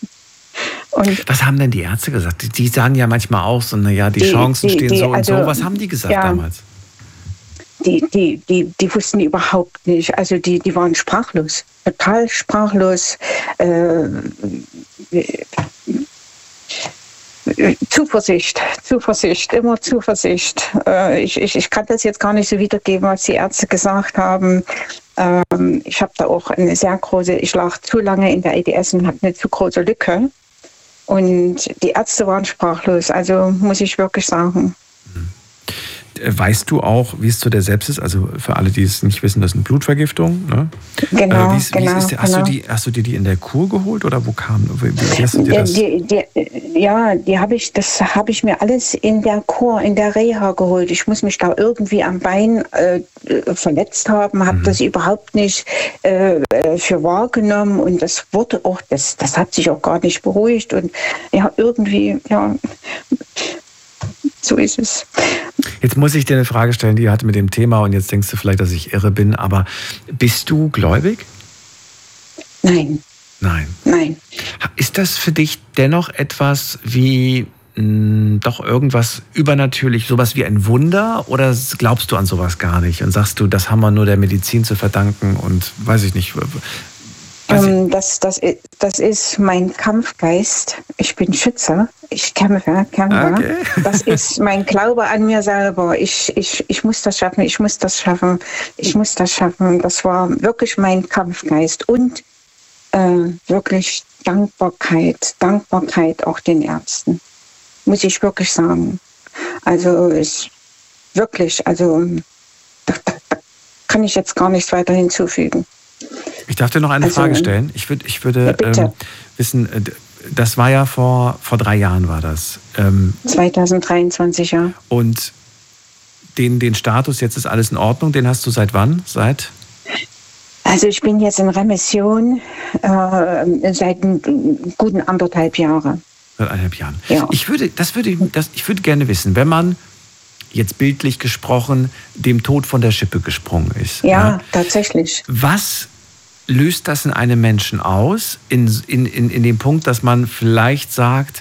Und Was haben denn die Ärzte gesagt? Die, die sagen ja manchmal auch so, naja, die, Die- Chancen die- stehen die- so und also, so. Was haben die gesagt ja. damals? Die, die, die, die wussten überhaupt nicht, also die, die waren sprachlos, total sprachlos. Äh, Zuversicht, Zuversicht, immer Zuversicht. Äh, ich, ich, ich kann das jetzt gar nicht so wiedergeben, was die Ärzte gesagt haben. Ähm, ich habe da auch eine sehr große, ich lag zu lange in der I D S und habe eine zu große Lücke. Und die Ärzte waren sprachlos, also muss ich wirklich sagen. Weißt du auch, wie es zu der Sepsis, also für alle, die es nicht wissen, das ist eine Blutvergiftung, ne? Genau, äh, wie ist, genau, wie ist der, hast, genau. du die, hast du dir die in der Kur geholt oder wo kam, wie, wie hast du dir Ja, das? die, die, ja, die habe ich, das habe ich mir alles in der Kur, in der Reha geholt. Ich muss mich da irgendwie am Bein äh, verletzt haben, habe Mhm. das überhaupt nicht äh, für wahrgenommen und das wurde auch, das, das hat sich auch gar nicht beruhigt und ja, irgendwie, ja, so ist es. Jetzt muss ich dir eine Frage stellen, die hatte mit dem Thema und jetzt denkst du vielleicht, dass ich irre bin, aber bist du gläubig? Nein, Nein. nein. Ist das für dich dennoch etwas wie mh, doch irgendwas übernatürlich, sowas wie ein Wunder? Oder glaubst du an sowas gar nicht und sagst du, das haben wir nur der Medizin zu verdanken und weiß ich nicht. Ähm, das, das, das ist mein Kampfgeist. Ich bin Schütze. Ich kämpfe, kämpfe. Okay. Das ist mein Glaube an mir selber. Ich, ich, ich muss das schaffen, ich muss das schaffen, ich muss das schaffen. Das war wirklich mein Kampfgeist. Und äh, wirklich Dankbarkeit, Dankbarkeit auch den Ärzten. Muss ich wirklich sagen. Also ich, wirklich, also da, da, da kann ich jetzt gar nichts weiter hinzufügen. Ich darf dir noch eine also, Frage stellen. Ich, würd, ich würde ja, ähm, wissen, das war ja vor, vor drei Jahren war das. Ähm, zwanzig dreiundzwanzig, ja. Und den, den Status, jetzt ist alles in Ordnung, den hast du seit wann? Seit? Also ich bin jetzt in Remission äh, seit guten anderthalb Jahren. Seit eineinhalb Jahren. Ja. Ich würde, das würde, das, ich würde gerne wissen, wenn man jetzt bildlich gesprochen dem Tod von der Schippe gesprungen ist. Ja, ja, tatsächlich. Was löst das in einem Menschen aus, in, in, in, in dem Punkt, dass man vielleicht sagt,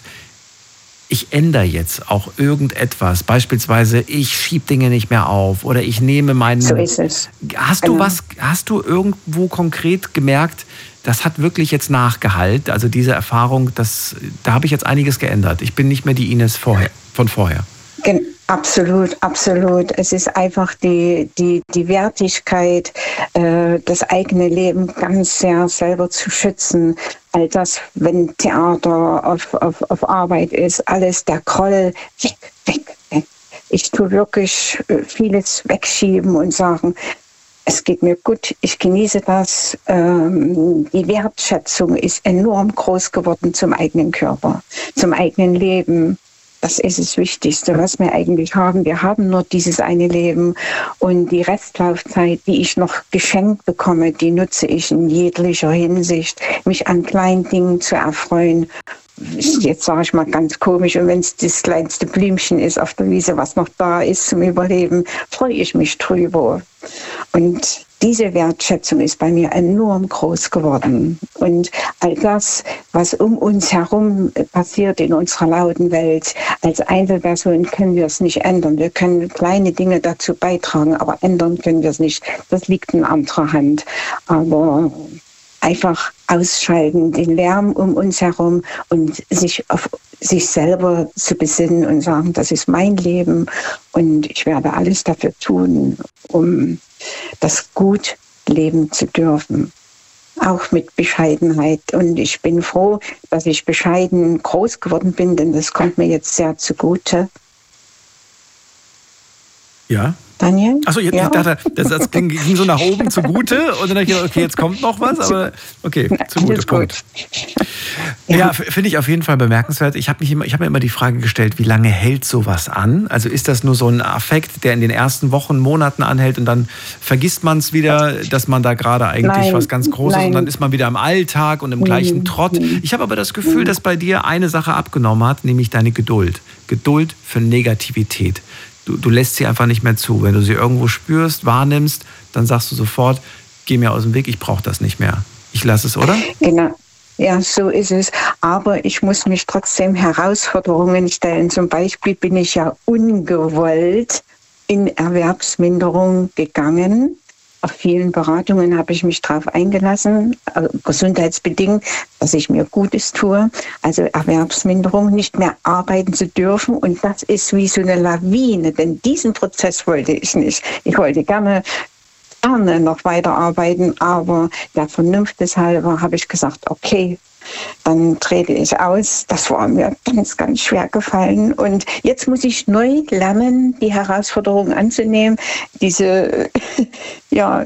ich ändere jetzt auch irgendetwas, beispielsweise ich schiebe Dinge nicht mehr auf oder ich nehme meinen... So ist es. Hast genau. du was, hast du irgendwo konkret gemerkt, das hat wirklich jetzt Nachgehalt, also diese Erfahrung, das, da habe ich jetzt einiges geändert. Ich bin nicht mehr die Ines vorher, von vorher. Absolut, absolut. Es ist einfach die, die, die Wertigkeit, äh, das eigene Leben ganz sehr selber zu schützen. All das, wenn Theater auf, auf, auf Arbeit ist, alles der Groll, weg, weg, weg. Ich tue wirklich vieles wegschieben und sagen, es geht mir gut, ich genieße das. Ähm, die Wertschätzung ist enorm groß geworden zum eigenen Körper, zum eigenen Leben. Das ist das Wichtigste, was wir eigentlich haben. Wir haben nur dieses eine Leben und die Restlaufzeit, die ich noch geschenkt bekomme, die nutze ich in jeglicher Hinsicht, mich an kleinen Dingen zu erfreuen. Jetzt sage ich mal ganz komisch, und wenn es das kleinste Blümchen ist auf der Wiese, was noch da ist zum Überleben, freue ich mich drüber. Und diese Wertschätzung ist bei mir enorm groß geworden. Und all das, was um uns herum passiert in unserer lauten Welt, als Einzelperson können wir es nicht ändern. Wir können kleine Dinge dazu beitragen, aber ändern können wir es nicht. Das liegt in anderer Hand. Aber einfach ausschalten, den Lärm um uns herum und sich auf sich selber zu besinnen und sagen, das ist mein Leben und ich werde alles dafür tun, um das gut leben zu dürfen. Auch mit Bescheidenheit. Und ich bin froh, dass ich bescheiden groß geworden bin, denn das kommt mir jetzt sehr zugute. Ja. Daniel? Achso, ich, ja. ich dachte, das, das ging, ging so nach oben zugute und dann dachte ich, okay, jetzt kommt noch was, aber okay, zugute, Punkt. Ja, ja finde ich auf jeden Fall bemerkenswert. Ich habe mich immer, ich habe mir immer die Frage gestellt, wie lange hält sowas an? Also ist das nur so ein Affekt, der in den ersten Wochen, Monaten anhält und dann vergisst man es wieder, dass man da gerade eigentlich Nein, was ganz Großes nein. und dann ist man wieder im Alltag und im gleichen Mhm. Trott. Ich habe aber das Gefühl, dass bei dir eine Sache abgenommen hat, nämlich deine Geduld. Geduld für Negativität. Du, du lässt sie einfach nicht mehr zu. Wenn du sie irgendwo spürst, wahrnimmst, dann sagst du sofort, geh mir aus dem Weg, ich brauche das nicht mehr. Ich lasse es, oder? Genau. Ja, so ist es. Aber ich muss mich trotzdem Herausforderungen stellen. Zum Beispiel bin ich ja ungewollt in Erwerbsminderung gegangen. Auf vielen Beratungen habe ich mich darauf eingelassen, äh, gesundheitsbedingt, dass ich mir Gutes tue. Also Erwerbsminderung, nicht mehr arbeiten zu dürfen. Und das ist wie so eine Lawine, denn diesen Prozess wollte ich nicht. Ich wollte gerne, gerne noch weiterarbeiten, aber der Vernunft deshalb habe ich gesagt, okay, dann trete ich aus. Das war mir ganz, ganz schwer gefallen. Und jetzt muss ich neu lernen, die Herausforderung anzunehmen. Diese, ja,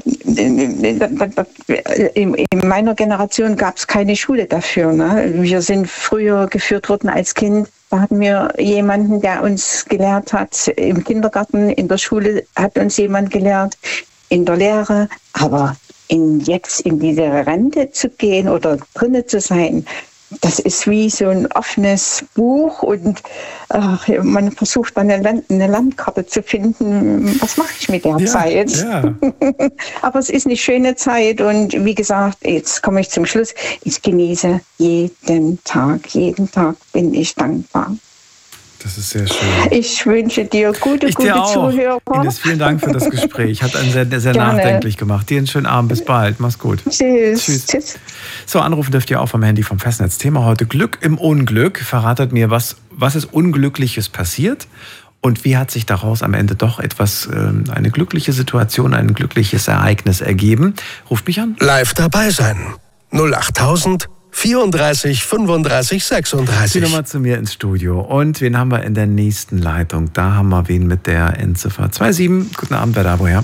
in, in meiner Generation gab es keine Schule dafür. Ne? Wir sind früher geführt worden als Kind. Da hatten wir jemanden, der uns gelehrt hat. Im Kindergarten, in der Schule hat uns jemand gelehrt, in der Lehre. Aber in jetzt in diese Rente zu gehen oder drinnen zu sein, das ist wie so ein offenes Buch und äh, man versucht dann eine, Land, eine Landkarte zu finden, was mache ich mit der ja, Zeit? Ja. Aber es ist eine schöne Zeit und wie gesagt, jetzt komme ich zum Schluss, ich genieße jeden Tag, jeden Tag bin ich dankbar. Das ist sehr schön. Ich wünsche dir gute, ich gute dir auch. Zuhörer. Ines, vielen Dank für das Gespräch. Hat einen sehr, sehr nachdenklich gemacht. Dir einen schönen Abend. Bis bald. Mach's gut. Tschüss. Tschüss. Tschüss. So, anrufen dürft ihr auch vom Handy vom Festnetz. Thema heute Glück im Unglück. Verratet mir, was, was ist Unglückliches passiert und wie hat sich daraus am Ende doch etwas, äh, eine glückliche Situation, ein glückliches Ereignis ergeben. Ruft mich an. Live dabei sein. null achttausend vierunddreißig fünfunddreißig sechsunddreißig. Die Nummer zu mir ins Studio. Und wen haben wir in der nächsten Leitung? Da haben wir wen mit der Endziffer zwei sieben. Guten Abend, wer da, woher?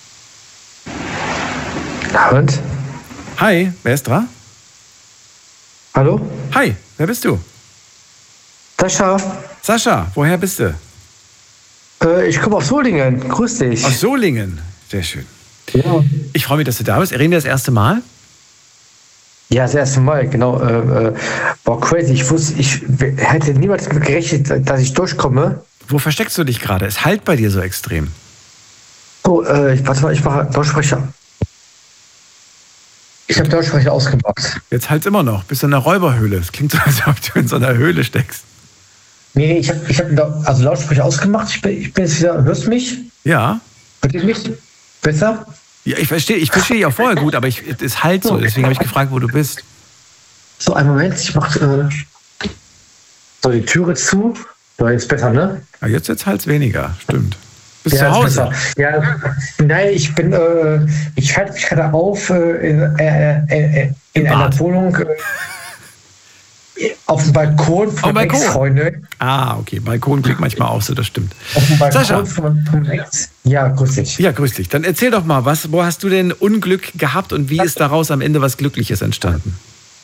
Abend. Hi, wer ist dran? Hallo? Hi, wer bist du? Sascha. Sascha, woher bist du? Äh, ich komme aus Solingen. Grüß dich. Aus Solingen. Sehr schön. Ja. Ich freue mich, dass du da bist. Reden wir das erste Mal? Ja, das erste Mal, genau. Äh, äh, war crazy. Ich wusste, ich hätte niemals damit gerechnet, dass ich durchkomme. Wo versteckst du dich gerade? Es halt bei dir so extrem. Oh, äh, ich, warte mal, ich mache Lautsprecher. Ich habe Lautsprecher ausgemacht. Jetzt halt's immer noch. Bist du in einer Räuberhöhle. Es klingt so, als ob du in so einer Höhle steckst. Nee, nee, ich habe ich hab also Lautsprecher ausgemacht. Ich bin, ich bin jetzt wieder. Hörst du mich? Ja. Hört ihr mich? Besser? Ja, ich verstehe ich verstehe dich auch vorher gut, aber ich, es halt so. Deswegen habe ich gefragt, wo du bist. So, einen Moment. Ich mache äh, so die Türe zu. So, jetzt besser, ne? Ja, jetzt jetzt halt's weniger. Stimmt. Bist Ja, zu Hause? Ja, nein, ich bin, äh, ich halte mich gerade auf äh, in, äh, äh, in einer Bad. Wohnung äh, auf dem Balkon Auf von dem Balkon? Ex-Freundin. Ah, okay. Balkon klingt manchmal auch so, das stimmt. Auf dem Balkon Sascha. von, von Ex. Ja, grüß dich. Ja, grüß dich. Dann erzähl doch mal, was, wo hast du denn Unglück gehabt und wie ist daraus am Ende was Glückliches entstanden?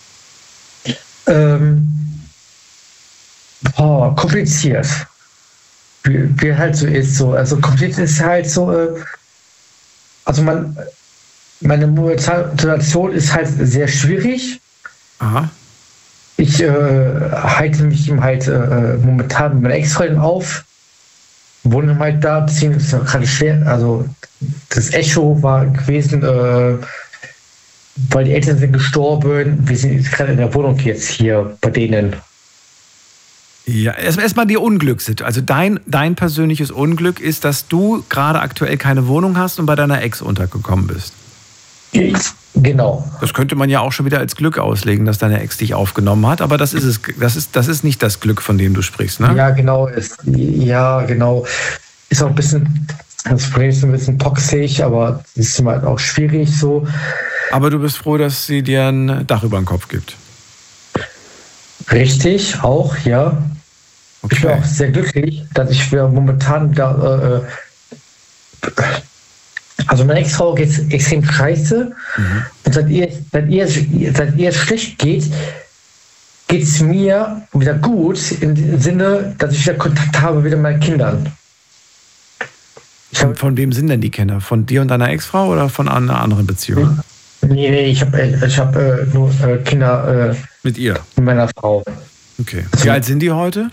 Ähm, boah, kompliziert. Wie, wie halt so ist so. Also kompliziert ist halt so, äh, also man, meine momentane Situation ist halt sehr schwierig. Aha. Ich äh, halte mich ihm halt äh, momentan mit meiner Ex-Freundin auf, wohne halt da, beziehungsweise gerade schwer, also das Echo war gewesen, äh, weil die Eltern sind gestorben, wir sind jetzt gerade in der Wohnung jetzt hier bei denen. Ja, erstmal erst die Unglückssituation. Also dein, dein persönliches Unglück ist, dass du gerade aktuell keine Wohnung hast und bei deiner Ex untergekommen bist. Genau. Das könnte man ja auch schon wieder als Glück auslegen, dass deine Ex dich aufgenommen hat, aber das ist es, das ist, das ist nicht das Glück, von dem du sprichst, ne? Ja, genau. Ist, ja, genau. Ist auch ein bisschen, das Problem ist ein bisschen toxisch, aber es ist halt auch schwierig so. Aber du bist froh, dass sie dir ein Dach über den Kopf gibt. Richtig, auch, ja. Okay. Ich bin auch sehr glücklich, dass ich momentan da, äh, also meine Ex-Frau geht es extrem scheiße. Mhm. Und seit ihr, seit, ihr, seit ihr es schlecht geht, geht es mir wieder gut, im Sinne, dass ich wieder Kontakt habe mit meinen Kindern. Von, von wem sind denn die Kinder? Von dir und deiner Ex-Frau oder von einer anderen Beziehung? Nee, nee, ich habe ich hab, äh, nur äh, Kinder äh, mit ihr? Mit meiner Frau. Okay. Wie alt sind die heute?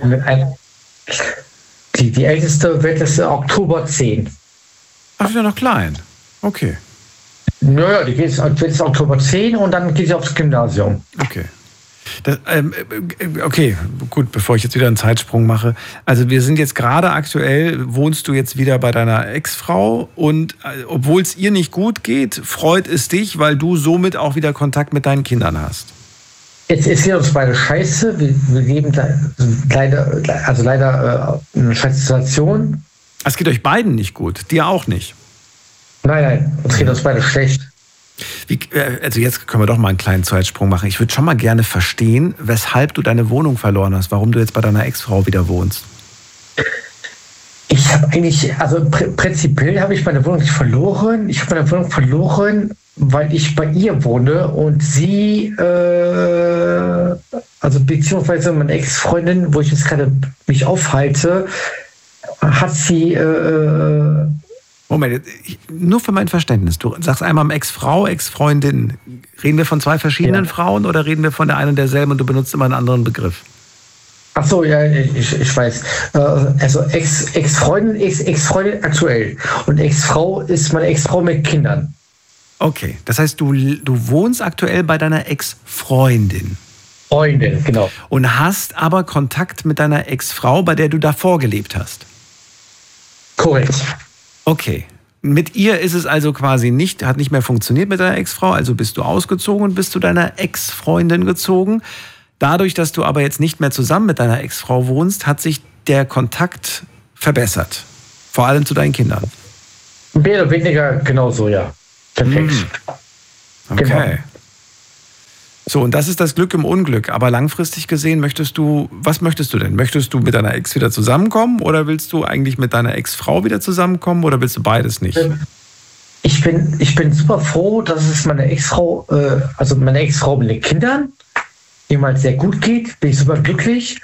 Die, die älteste wird das Oktober zehn. Ach, ist ja noch klein. Okay. Naja, die geht jetzt Oktober zehn und dann geht sie aufs Gymnasium. Okay. Das, ähm, okay, gut, bevor ich jetzt wieder einen Zeitsprung mache. Also wir sind jetzt gerade aktuell, wohnst du jetzt wieder bei deiner Ex-Frau und äh, obwohl es ihr nicht gut geht, freut es dich, weil du somit auch wieder Kontakt mit deinen Kindern hast. Jetzt ist hier uns beide scheiße. Wir, wir leben leider, also leider äh, eine scheiße Situation. Es geht euch beiden nicht gut, dir auch nicht. Nein, nein, uns geht uns beide schlecht. Wie, also jetzt können wir doch mal einen kleinen Zeitsprung machen. Ich würde schon mal gerne verstehen, weshalb du deine Wohnung verloren hast, warum du jetzt bei deiner Ex-Frau wieder wohnst. Ich habe eigentlich, also pr- prinzipiell habe ich meine Wohnung nicht verloren. Ich habe meine Wohnung verloren, weil ich bei ihr wohne und sie, äh, also beziehungsweise meine Ex-Freundin, wo ich jetzt gerade mich aufhalte, hat sie äh, Moment, nur für mein Verständnis. Du sagst einmal Ex-Frau, Ex-Freundin. Reden wir von zwei verschiedenen ja. Frauen oder reden wir von der einen und derselben und du benutzt immer einen anderen Begriff? Ach so, ja, ich, ich weiß. Also Ex, Ex-Freundin, Ex, Ex-Freundin aktuell. Und Ex-Frau ist meine Ex-Frau mit Kindern. Okay, das heißt, du, du wohnst aktuell bei deiner Ex-Freundin. Freundin, genau. Und hast aber Kontakt mit deiner Ex-Frau, bei der du davor gelebt hast? Korrekt. Okay. Mit ihr ist es also quasi nicht, hat nicht mehr funktioniert mit deiner Ex-Frau, also bist du ausgezogen und bist zu deiner Ex-Freundin gezogen. Dadurch, dass du aber jetzt nicht mehr zusammen mit deiner Ex-Frau wohnst, hat sich der Kontakt verbessert. Vor allem zu deinen Kindern. Mehr oder weniger genauso, ja. Perfekt. Hm. Okay. Genau. So, und das ist das Glück im Unglück. Aber langfristig gesehen möchtest du, was möchtest du denn? Möchtest du mit deiner Ex wieder zusammenkommen oder willst du eigentlich mit deiner Ex-Frau wieder zusammenkommen oder willst du beides nicht? Ich bin, ich bin super froh, dass es meine Ex-Frau, äh, also meine Ex-Frau mit den Kindern, ihm halt sehr gut geht. Bin ich super glücklich.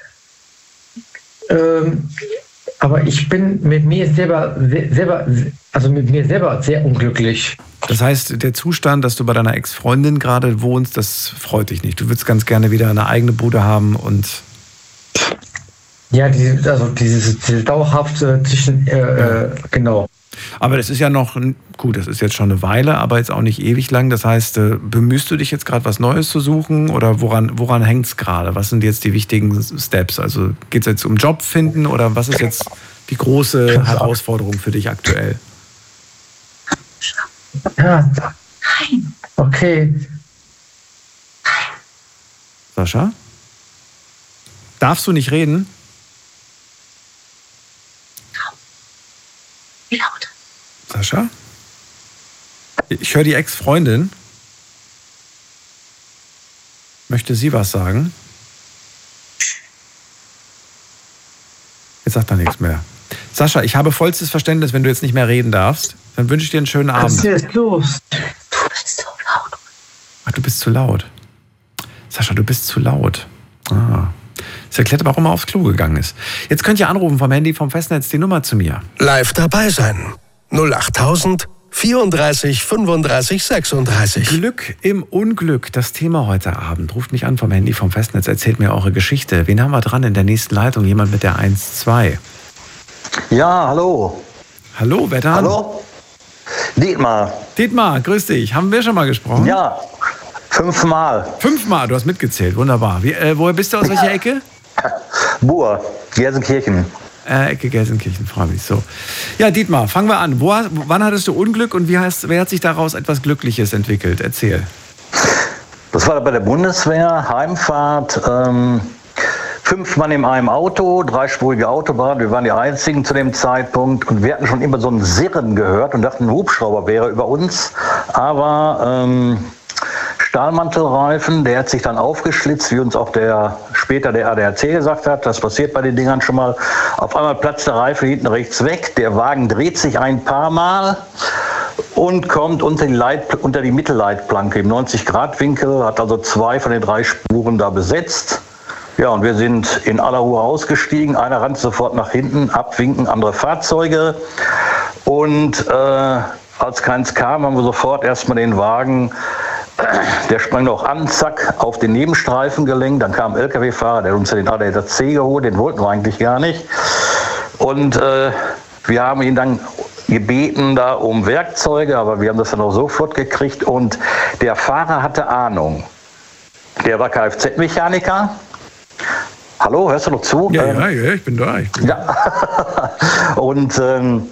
Ähm, aber ich bin mit mir selber, selber, also mit mir selber sehr unglücklich. Das heißt, der Zustand, dass du bei deiner Ex-Freundin gerade wohnst, das freut dich nicht. Du würdest ganz gerne wieder eine eigene Bude haben und... Ja, die, also dieses, diese dauerhafte zwischen, äh, ja. äh, genau. Aber das ist ja noch, gut, das ist jetzt schon eine Weile, aber jetzt auch nicht ewig lang. Das heißt, bemühst du dich jetzt gerade was Neues zu suchen oder woran, woran hängt es gerade? Was sind jetzt die wichtigen Steps? Also geht es jetzt um Job finden oder was ist jetzt die große Herausforderung für dich aktuell? Ja. Okay. Sascha? Darfst du nicht reden? Wie laut? Sascha? Ich höre die Ex-Freundin. Möchte sie was sagen? Jetzt sagt er nichts mehr. Sascha, ich habe vollstes Verständnis, wenn du jetzt nicht mehr reden darfst. Dann wünsche ich dir einen schönen Abend. Was ist jetzt los? Du bist zu laut. Ach, du bist zu laut. Sascha, du bist zu laut. Ah. Das erklärt, warum er aufs Klo gegangen ist. Jetzt könnt ihr anrufen vom Handy, vom Festnetz, die Nummer zu mir. Live dabei sein. null acht tausend vierunddreißig fünfunddreißig sechsunddreißig. Glück im Unglück, das Thema heute Abend. Ruft mich an vom Handy, vom Festnetz, erzählt mir eure Geschichte. Wen haben wir dran in der nächsten Leitung? Jemand mit der eins zwei. Ja, hallo. Hallo, wer da? Hallo? Dietmar. Dietmar, grüß dich. Haben wir schon mal gesprochen? Ja, fünfmal. Fünfmal, du hast mitgezählt, wunderbar. Wie, äh, woher bist du, aus welcher Ecke? Buhr, Gelsenkirchen. Äh, Ecke Gelsenkirchen, freue mich so. Ja, Dietmar, fangen wir an. Wo, wann hattest du Unglück und wie hast, wer hat sich daraus etwas Glückliches entwickelt? Erzähl. Das war bei der Bundeswehr, Heimfahrt, ähm, fünf Mann in einem Auto, dreispurige Autobahn, wir waren die einzigen zu dem Zeitpunkt und wir hatten schon immer so ein Sirren gehört und dachten, ein Hubschrauber wäre über uns, aber ähm, Stahlmantelreifen, der hat sich dann aufgeschlitzt, wie uns auch der später der A D A C gesagt hat, das passiert bei den Dingern schon mal. Auf einmal platzt der Reifen hinten rechts weg, der Wagen dreht sich ein paar Mal und kommt unter die, Leit, unter die Mittelleitplanke im neunzig Grad Winkel, hat also zwei von den drei Spuren da besetzt. Ja, und wir sind in aller Ruhe ausgestiegen, einer rannte sofort nach hinten, abwinken andere Fahrzeuge und äh, als keins kam, haben wir sofort erstmal den Wagen, der sprang noch an, zack, auf den Nebenstreifen gelenkt. Dann kam ein L K W-Fahrer, der hat uns den A D A C geholt, den wollten wir eigentlich gar nicht. Und äh, wir haben ihn dann gebeten da um Werkzeuge, aber wir haben das dann auch so flott gekriegt. Und der Fahrer hatte Ahnung. Der war Kfz-Mechaniker. Hallo, hörst du noch zu? Ja, ähm, ja, ja, ich bin da. Ich bin ja. Und ähm,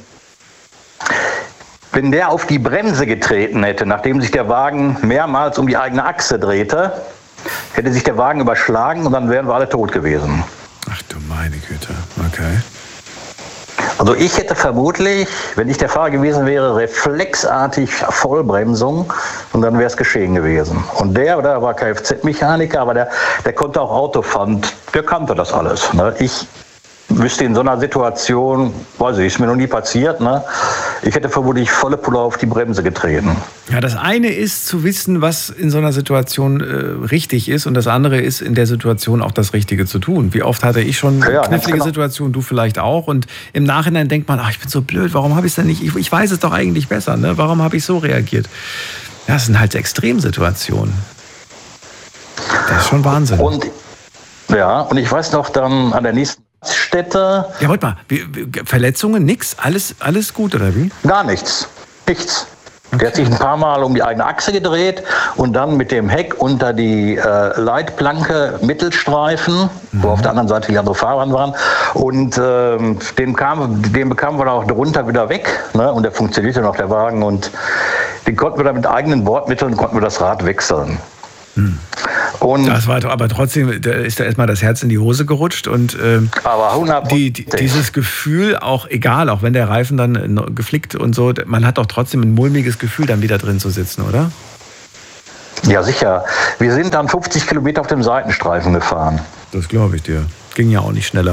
wenn der auf die Bremse getreten hätte, nachdem sich der Wagen mehrmals um die eigene Achse drehte, hätte sich der Wagen überschlagen und dann wären wir alle tot gewesen. Ach du meine Güte, okay. Also ich hätte vermutlich, wenn ich der Fahrer gewesen wäre, reflexartig Vollbremsung und dann wäre es geschehen gewesen. Und der, der war Kfz-Mechaniker, aber der, der konnte auch Auto fahren, der kannte das alles. Ne? Ich wüsste in so einer Situation, weiß ich, ist mir noch nie passiert, ne? Ich hätte vermutlich volle Pulle auf die Bremse getreten. Ja, das eine ist zu wissen, was in so einer Situation äh, richtig ist und das andere ist, in der Situation auch das Richtige zu tun. Wie oft hatte ich schon eine ja, knifflige genau. Situation, du vielleicht auch und im Nachhinein denkt man, ach, ich bin so blöd, warum habe ich es denn nicht, ich, ich weiß es doch eigentlich besser, ne? Warum habe ich so reagiert? Ja, das sind halt Extremsituationen. Das ist schon Wahnsinn. Und, ja, und ich weiß noch dann an der nächsten Städte. Ja, warte mal, wie, wie, Verletzungen, nix? Alles, alles gut, oder wie? Gar nichts. Nichts. Der hat sich ein paar Mal um die eigene Achse gedreht und dann mit dem Heck unter die äh, Leitplanke Mittelstreifen, mhm. wo auf der anderen Seite die anderen Fahrer waren. Und ähm, den, kam, den bekamen wir dann auch drunter wieder weg. Ne? Und der funktionierte noch, der Wagen. Und den konnten wir dann mit eigenen Bordmitteln konnten wir das Rad wechseln. Mhm. Und das war aber trotzdem, da ist da erstmal das Herz in die Hose gerutscht und ähm, aber die, die, dieses Gefühl, auch egal, auch wenn der Reifen dann geflickt und so, man hat doch trotzdem ein mulmiges Gefühl, dann wieder drin zu sitzen, oder? Ja, sicher. Wir sind dann fünfzig Kilometer auf dem Seitenstreifen gefahren. Das glaube ich dir. Ging ja auch nicht schneller.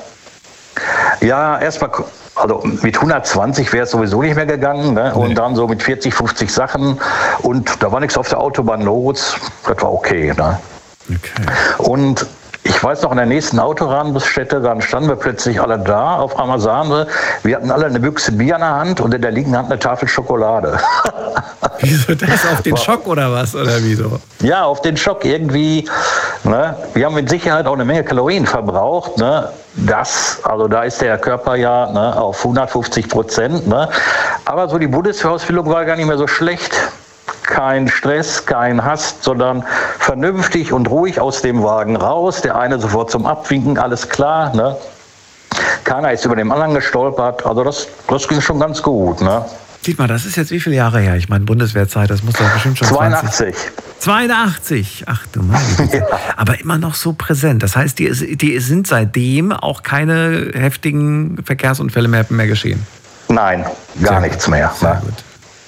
Äh, ja, erstmal, also mit hundertzwanzig wäre es sowieso nicht mehr gegangen, ne? Und nee. Dann so mit vierzig, fünfzig Sachen und da war nichts auf der Autobahn los, das war okay. Ne? Okay. Und ich weiß noch, in der nächsten Autorahmenstätte, dann standen wir plötzlich alle da, auf einmal sahen wir, wir hatten alle eine Büchse Bier in der Hand und in der linken Hand eine Tafel Schokolade. Wieso das? Auf den Schock oder was? Oder wieso? Ja, auf den Schock irgendwie. Ne? Wir haben mit Sicherheit auch eine Menge Kalorien verbraucht. Ne? Das, also da ist der Körper ja ne, auf hundertfünfzig Prozent. Ne? Aber so die Bundeswehrausbildung war gar nicht mehr so schlecht. Kein Stress, kein Hass, sondern vernünftig und ruhig aus dem Wagen raus. Der eine sofort zum Abwinken, alles klar. Ne? Keiner ist über den anderen gestolpert. Also das, das ging schon ganz gut. Ne? Dietmar, das ist jetzt wie viele Jahre her? Ich meine, Bundeswehrzeit, das muss doch bestimmt schon zweiundachtzig. zweiundachtzig? Ach du Mann. Ja. Aber immer noch so präsent. Das heißt, die, die sind seitdem auch keine heftigen Verkehrsunfälle mehr, mehr geschehen? Nein, gar Sehr nichts gut. mehr. Sehr ne? gut.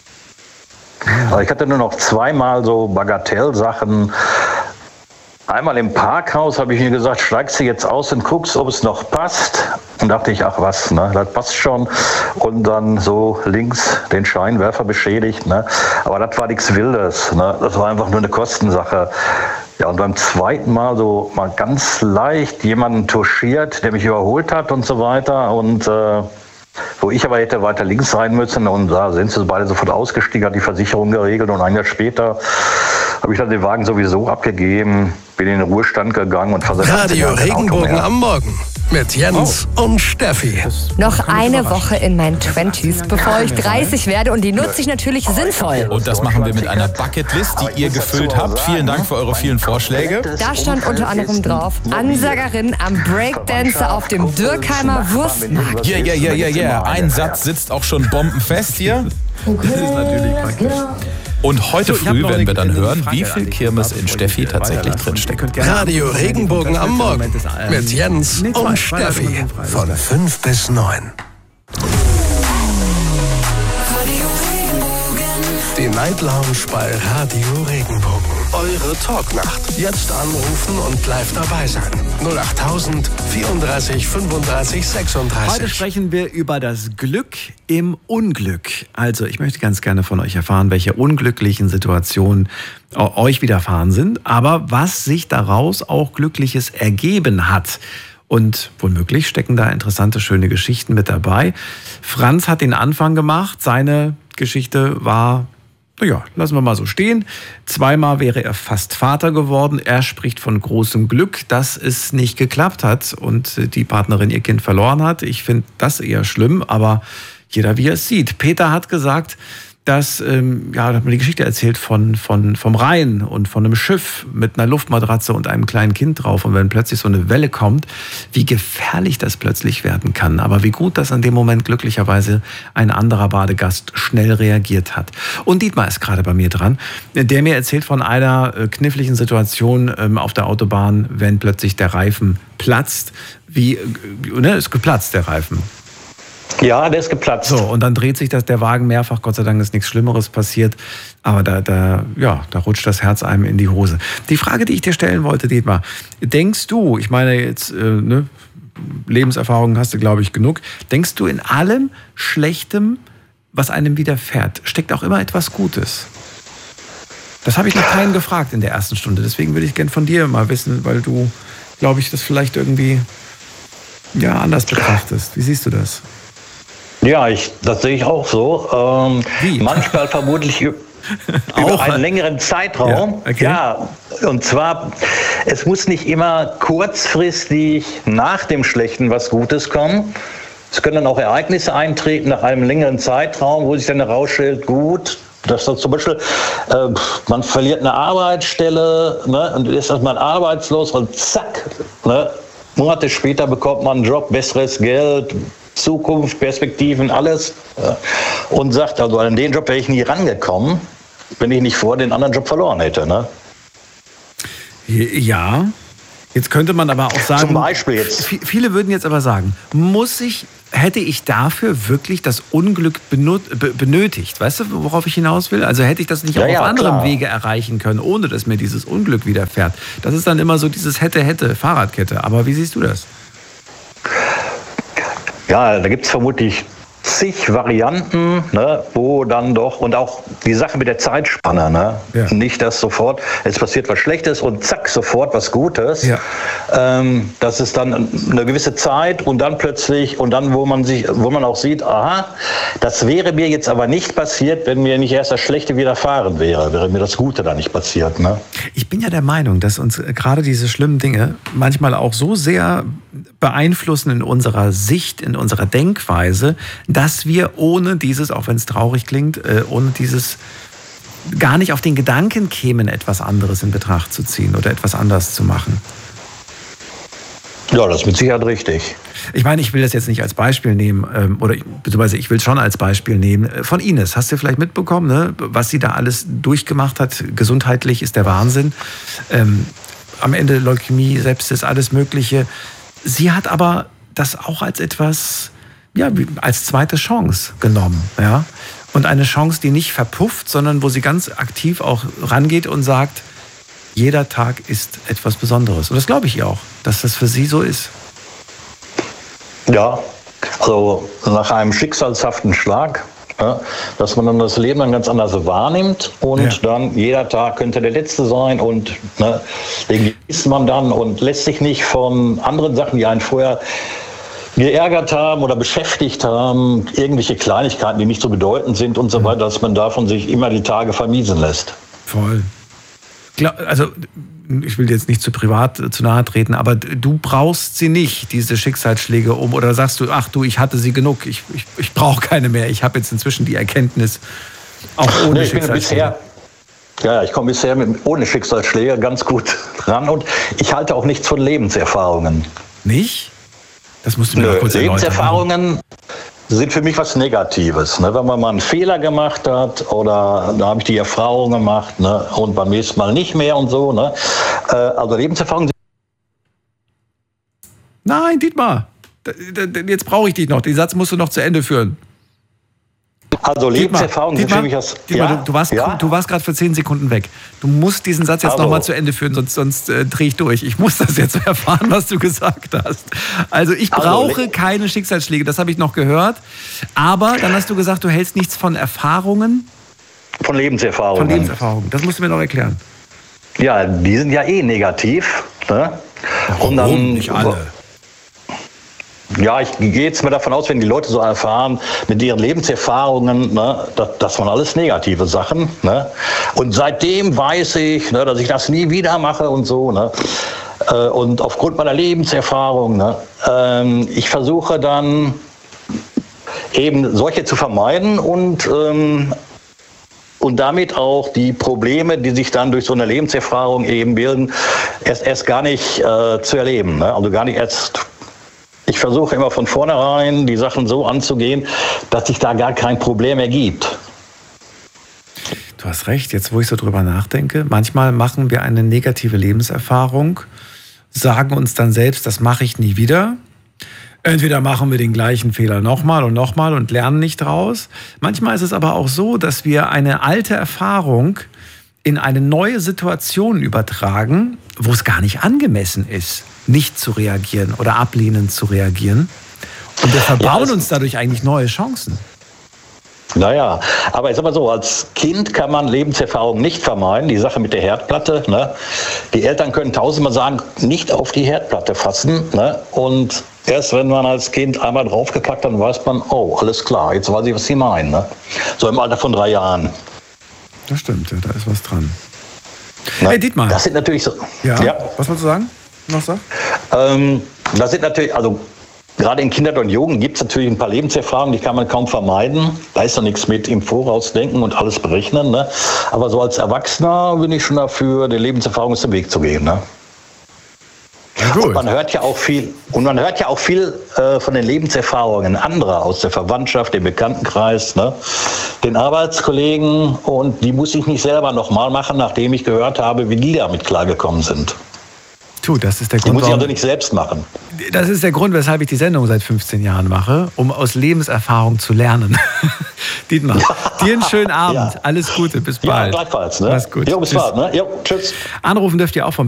Also ich hatte nur noch zweimal so Bagatellsachen. Einmal im Parkhaus habe ich mir gesagt, steigst du jetzt aus und guckst, ob es noch passt. Und dachte ich, ach was, ne, das passt schon. Und dann so links den Scheinwerfer beschädigt. Ne. Aber das war nichts Wildes. Ne. Das war einfach nur eine Kostensache. Ja, und beim zweiten Mal so mal ganz leicht jemanden touchiert, der mich überholt hat und so weiter. Und äh, wo ich aber hätte weiter links rein müssen. Und da sind sie beide sofort ausgestiegen, hat die Versicherung geregelt. Und ein Jahr später habe ich dann den Wagen sowieso abgegeben, bin in den Ruhestand gegangen und versetzt. Radio Regenbogen am Morgen mit Jens oh. und Steffi. Noch eine Woche in meinen Twenties, bevor ich dreißig werde und die nutze ich natürlich sinnvoll. Und das machen wir mit einer Bucketlist, die ihr gefüllt habt. Vielen Dank für eure vielen Vorschläge. Da stand unter anderem drauf, Ansagerin am Breakdancer auf dem Dürkheimer Wurstmarkt. Ja, ja, ja, ja, ja. Ein Satz sitzt auch schon bombenfest hier. Das ist natürlich praktisch. Und heute so, früh werden wir dann hören, wie viel Kirmes in Steffi tatsächlich drinsteckt. Radio Regenbogen am Morgen mit Jens und Steffi von fünf bis neun. Die Night Lounge bei Radio Regenbogen. Eure Talknacht. Jetzt anrufen und live dabei sein. null acht tausend vierunddreißig fünfunddreißig sechsunddreißig. Heute sprechen wir über das Glück im Unglück. Also ich möchte ganz gerne von euch erfahren, welche unglücklichen Situationen euch widerfahren sind, aber was sich daraus auch Glückliches ergeben hat. Und womöglich stecken da interessante, schöne Geschichten mit dabei. Franz hat den Anfang gemacht. Seine Geschichte war... Naja, lassen wir mal so stehen. Zweimal wäre er fast Vater geworden. Er spricht von großem Glück, dass es nicht geklappt hat und die Partnerin ihr Kind verloren hat. Ich finde das eher schlimm, aber jeder wie er es sieht. Peter hat gesagt, dass, ähm, ja, hat mir die Geschichte erzählt von, von, vom Rhein und von einem Schiff mit einer Luftmatratze und einem kleinen Kind drauf. Und wenn plötzlich so eine Welle kommt, wie gefährlich das plötzlich werden kann. Aber wie gut, dass in dem Moment glücklicherweise ein anderer Badegast schnell reagiert hat. Und Dietmar ist gerade bei mir dran, der mir erzählt von einer äh, kniffligen Situation ähm, auf der Autobahn, wenn plötzlich der Reifen platzt. Wie, äh, ne, ist geplatzt, der Reifen. Ja, der ist geplatzt. So, und dann dreht sich das der Wagen mehrfach. Gott sei Dank ist nichts Schlimmeres passiert. Aber da, da, ja, da rutscht das Herz einem in die Hose. Die Frage, die ich dir stellen wollte, Dietmar, denkst du, ich meine jetzt, äh, ne, Lebenserfahrung hast du, glaube ich, genug. Denkst du, in allem Schlechtem, was einem widerfährt, steckt auch immer etwas Gutes? Das habe ich noch keinen gefragt in der ersten Stunde. Deswegen würde ich gerne von dir mal wissen, weil du, glaube ich, das vielleicht irgendwie ja, anders betrachtest. Wie siehst du das? Ja, ich, das sehe ich auch so. Ähm, Wie? Manchmal vermutlich über auch einen längeren Zeitraum. Ja, okay. Ja, und zwar, es muss nicht immer kurzfristig nach dem Schlechten was Gutes kommen. Es können dann auch Ereignisse eintreten nach einem längeren Zeitraum, wo sich dann herausstellt, gut, Dass das zum Beispiel, äh, man verliert eine Arbeitsstelle, ne, und ist erstmal arbeitslos und zack, ne, Monate später bekommt man einen Job, besseres Geld, Zukunft, Perspektiven, alles. Äh, und sagt, also an den Job wäre ich nie rangekommen, wenn ich nicht vorher den anderen Job verloren hätte. Ne? Ja, jetzt könnte man aber auch sagen, zum Beispiel jetzt. Viele würden jetzt aber sagen, muss ich, hätte ich dafür wirklich das Unglück benötigt? Weißt du, worauf ich hinaus will? Also hätte ich das nicht ja, auch ja, auf anderem klar. Wege erreichen können, ohne dass mir dieses Unglück widerfährt? Das ist dann immer so dieses hätte, hätte, Fahrradkette. Aber wie siehst du das? Ja, da gibt es vermutlich zig Varianten, ne, wo dann doch, und auch die Sache mit der Zeitspanne, ne? Ja. Nicht, dass sofort, es passiert was Schlechtes und zack, sofort was Gutes. Ja. Ähm, das ist dann eine gewisse Zeit und dann plötzlich, und dann, wo man sich, wo man auch sieht, aha, das wäre mir jetzt aber nicht passiert, wenn mir nicht erst das Schlechte widerfahren wäre, wäre mir das Gute dann nicht passiert. Ne? Ich bin ja der Meinung, dass uns gerade diese schlimmen Dinge manchmal auch so sehr beeinflussen in unserer Sicht, in unserer Denkweise, dass wir ohne dieses, auch wenn es traurig klingt, ohne dieses gar nicht auf den Gedanken kämen, etwas anderes in Betracht zu ziehen oder etwas anders zu machen. Ja, das ist mit Sicherheit richtig. Ich meine, ich will das jetzt nicht als Beispiel nehmen, oder beziehungsweise ich will es schon als Beispiel nehmen. Von Ines, hast du vielleicht mitbekommen, ne, was sie da alles durchgemacht hat? Gesundheitlich ist der Wahnsinn. Ähm, am Ende Leukämie, Sepsis, alles Mögliche. Sie hat aber das auch als etwas, ja, als zweite Chance genommen, ja. Und eine Chance, die nicht verpufft, sondern wo sie ganz aktiv auch rangeht und sagt, jeder Tag ist etwas Besonderes. Und das glaube ich ihr auch, dass das für sie so ist. Ja, also nach einem schicksalshaften Schlag, ja, dass man dann das Leben dann ganz anders wahrnimmt und ja. dann jeder Tag könnte der letzte sein und ne, den genießt man dann und lässt sich nicht von anderen Sachen, die einen vorher geärgert haben oder beschäftigt haben, irgendwelche Kleinigkeiten, die nicht so bedeutend sind und so weiter, dass man davon sich immer die Tage vermiesen lässt. Voll. Also ich will jetzt nicht zu privat zu nahe treten, aber du brauchst sie nicht, diese Schicksalsschläge, um, oder sagst du, ach du, ich hatte sie genug, ich, ich, ich brauche keine mehr, ich habe jetzt inzwischen die Erkenntnis, auch ohne nee, ich Schicksalsschläge. Bin bisher, ja, ich komme bisher mit, ohne Schicksalsschläge ganz gut ran und ich halte auch nichts von Lebenserfahrungen. Nicht? Das musst du mir noch kurz erläutern. Lebenserfahrungen sind für mich was Negatives. Ne? Wenn man mal einen Fehler gemacht hat oder da habe ich die Erfahrung gemacht, ne? Und beim nächsten Mal nicht mehr und so. Ne? Äh, also Lebenserfahrungen. Nein, Dietmar, jetzt brauche ich dich noch. Den Satz musst du noch zu Ende führen. Also Lebenserfahrungen sind für mich was... Dietmar, ja? du, du warst, ja? du warst gerade für zehn Sekunden weg. Du musst diesen Satz jetzt also. nochmal zu Ende führen, sonst, sonst äh, drehe ich durch. Ich muss das jetzt erfahren, was du gesagt hast. Also ich brauche also, keine Schicksalsschläge, das habe ich noch gehört. Aber dann hast du gesagt, du hältst nichts von Erfahrungen. Von Lebenserfahrungen. Von Lebenserfahrungen, das musst du mir noch erklären. Ja, die sind ja eh negativ. Ne? Warum? Und dann, nicht alle. Ja, ich gehe jetzt mal davon aus, wenn die Leute so erfahren mit ihren Lebenserfahrungen, ne, das, das waren alles negative Sachen. Ne? Und seitdem weiß ich, ne, dass ich das nie wieder mache und so. Ne? Äh, und aufgrund meiner Lebenserfahrung, ne, ähm, ich versuche dann eben solche zu vermeiden und, ähm, und damit auch die Probleme, die sich dann durch so eine Lebenserfahrung eben bilden, erst, erst gar nicht äh, zu erleben. Ne? Also gar nicht erst... Ich versuche immer von vornherein die Sachen so anzugehen, dass sich da gar kein Problem ergibt. Du hast recht, jetzt wo ich so drüber nachdenke, manchmal machen wir eine negative Lebenserfahrung, sagen uns dann selbst, das mache ich nie wieder. Entweder machen wir den gleichen Fehler nochmal und nochmal und lernen nicht draus. Manchmal ist es aber auch so, dass wir eine alte Erfahrung in eine neue Situation übertragen, wo es gar nicht angemessen ist, nicht zu reagieren oder ablehnend zu reagieren. Und wir verbauen ja, uns dadurch eigentlich neue Chancen. Naja, aber ich sag mal so, als Kind kann man Lebenserfahrung nicht vermeiden. Die Sache mit der Herdplatte, ne? Die Eltern können tausendmal sagen, nicht auf die Herdplatte fassen. Ne? Und erst wenn man als Kind einmal draufgepackt hat, dann weiß man, oh, alles klar, jetzt weiß ich, was sie meinen. Ne? So im Alter von drei Jahren. Das stimmt, da ist was dran. Na, hey Dietmar. Das sind natürlich so. Ja, ja. Was wolltest du sagen? Noch so? Ähm, das sind natürlich, also gerade in Kindheit und Jugend gibt es natürlich ein paar Lebenserfahrungen, die kann man kaum vermeiden. Da ist doch nichts mit im Voraus denken und alles berechnen. Ne? Aber so als Erwachsener bin ich schon dafür, der Lebenserfahrung aus dem Weg zu gehen. Ne? Ja, gut. Und man hört ja auch viel, und man hört ja auch viel äh, von den Lebenserfahrungen anderer aus der Verwandtschaft, dem Bekanntenkreis, ne? den Arbeitskollegen, und die muss ich nicht selber nochmal machen, nachdem ich gehört habe, wie die damit klargekommen sind. Tu, das ist der Grund, die muss ich also nicht selbst machen. Das ist der Grund, weshalb ich die Sendung seit fünfzehn Jahren mache, um aus Lebenserfahrung zu lernen. Dietmar, dir einen schönen Abend. Ja. Alles Gute, bis bald. Ja, gleichfalls. Ne? Mach's gut. Jo, bis bald. Ne? Jo, tschüss. Anrufen dürft ihr auch vom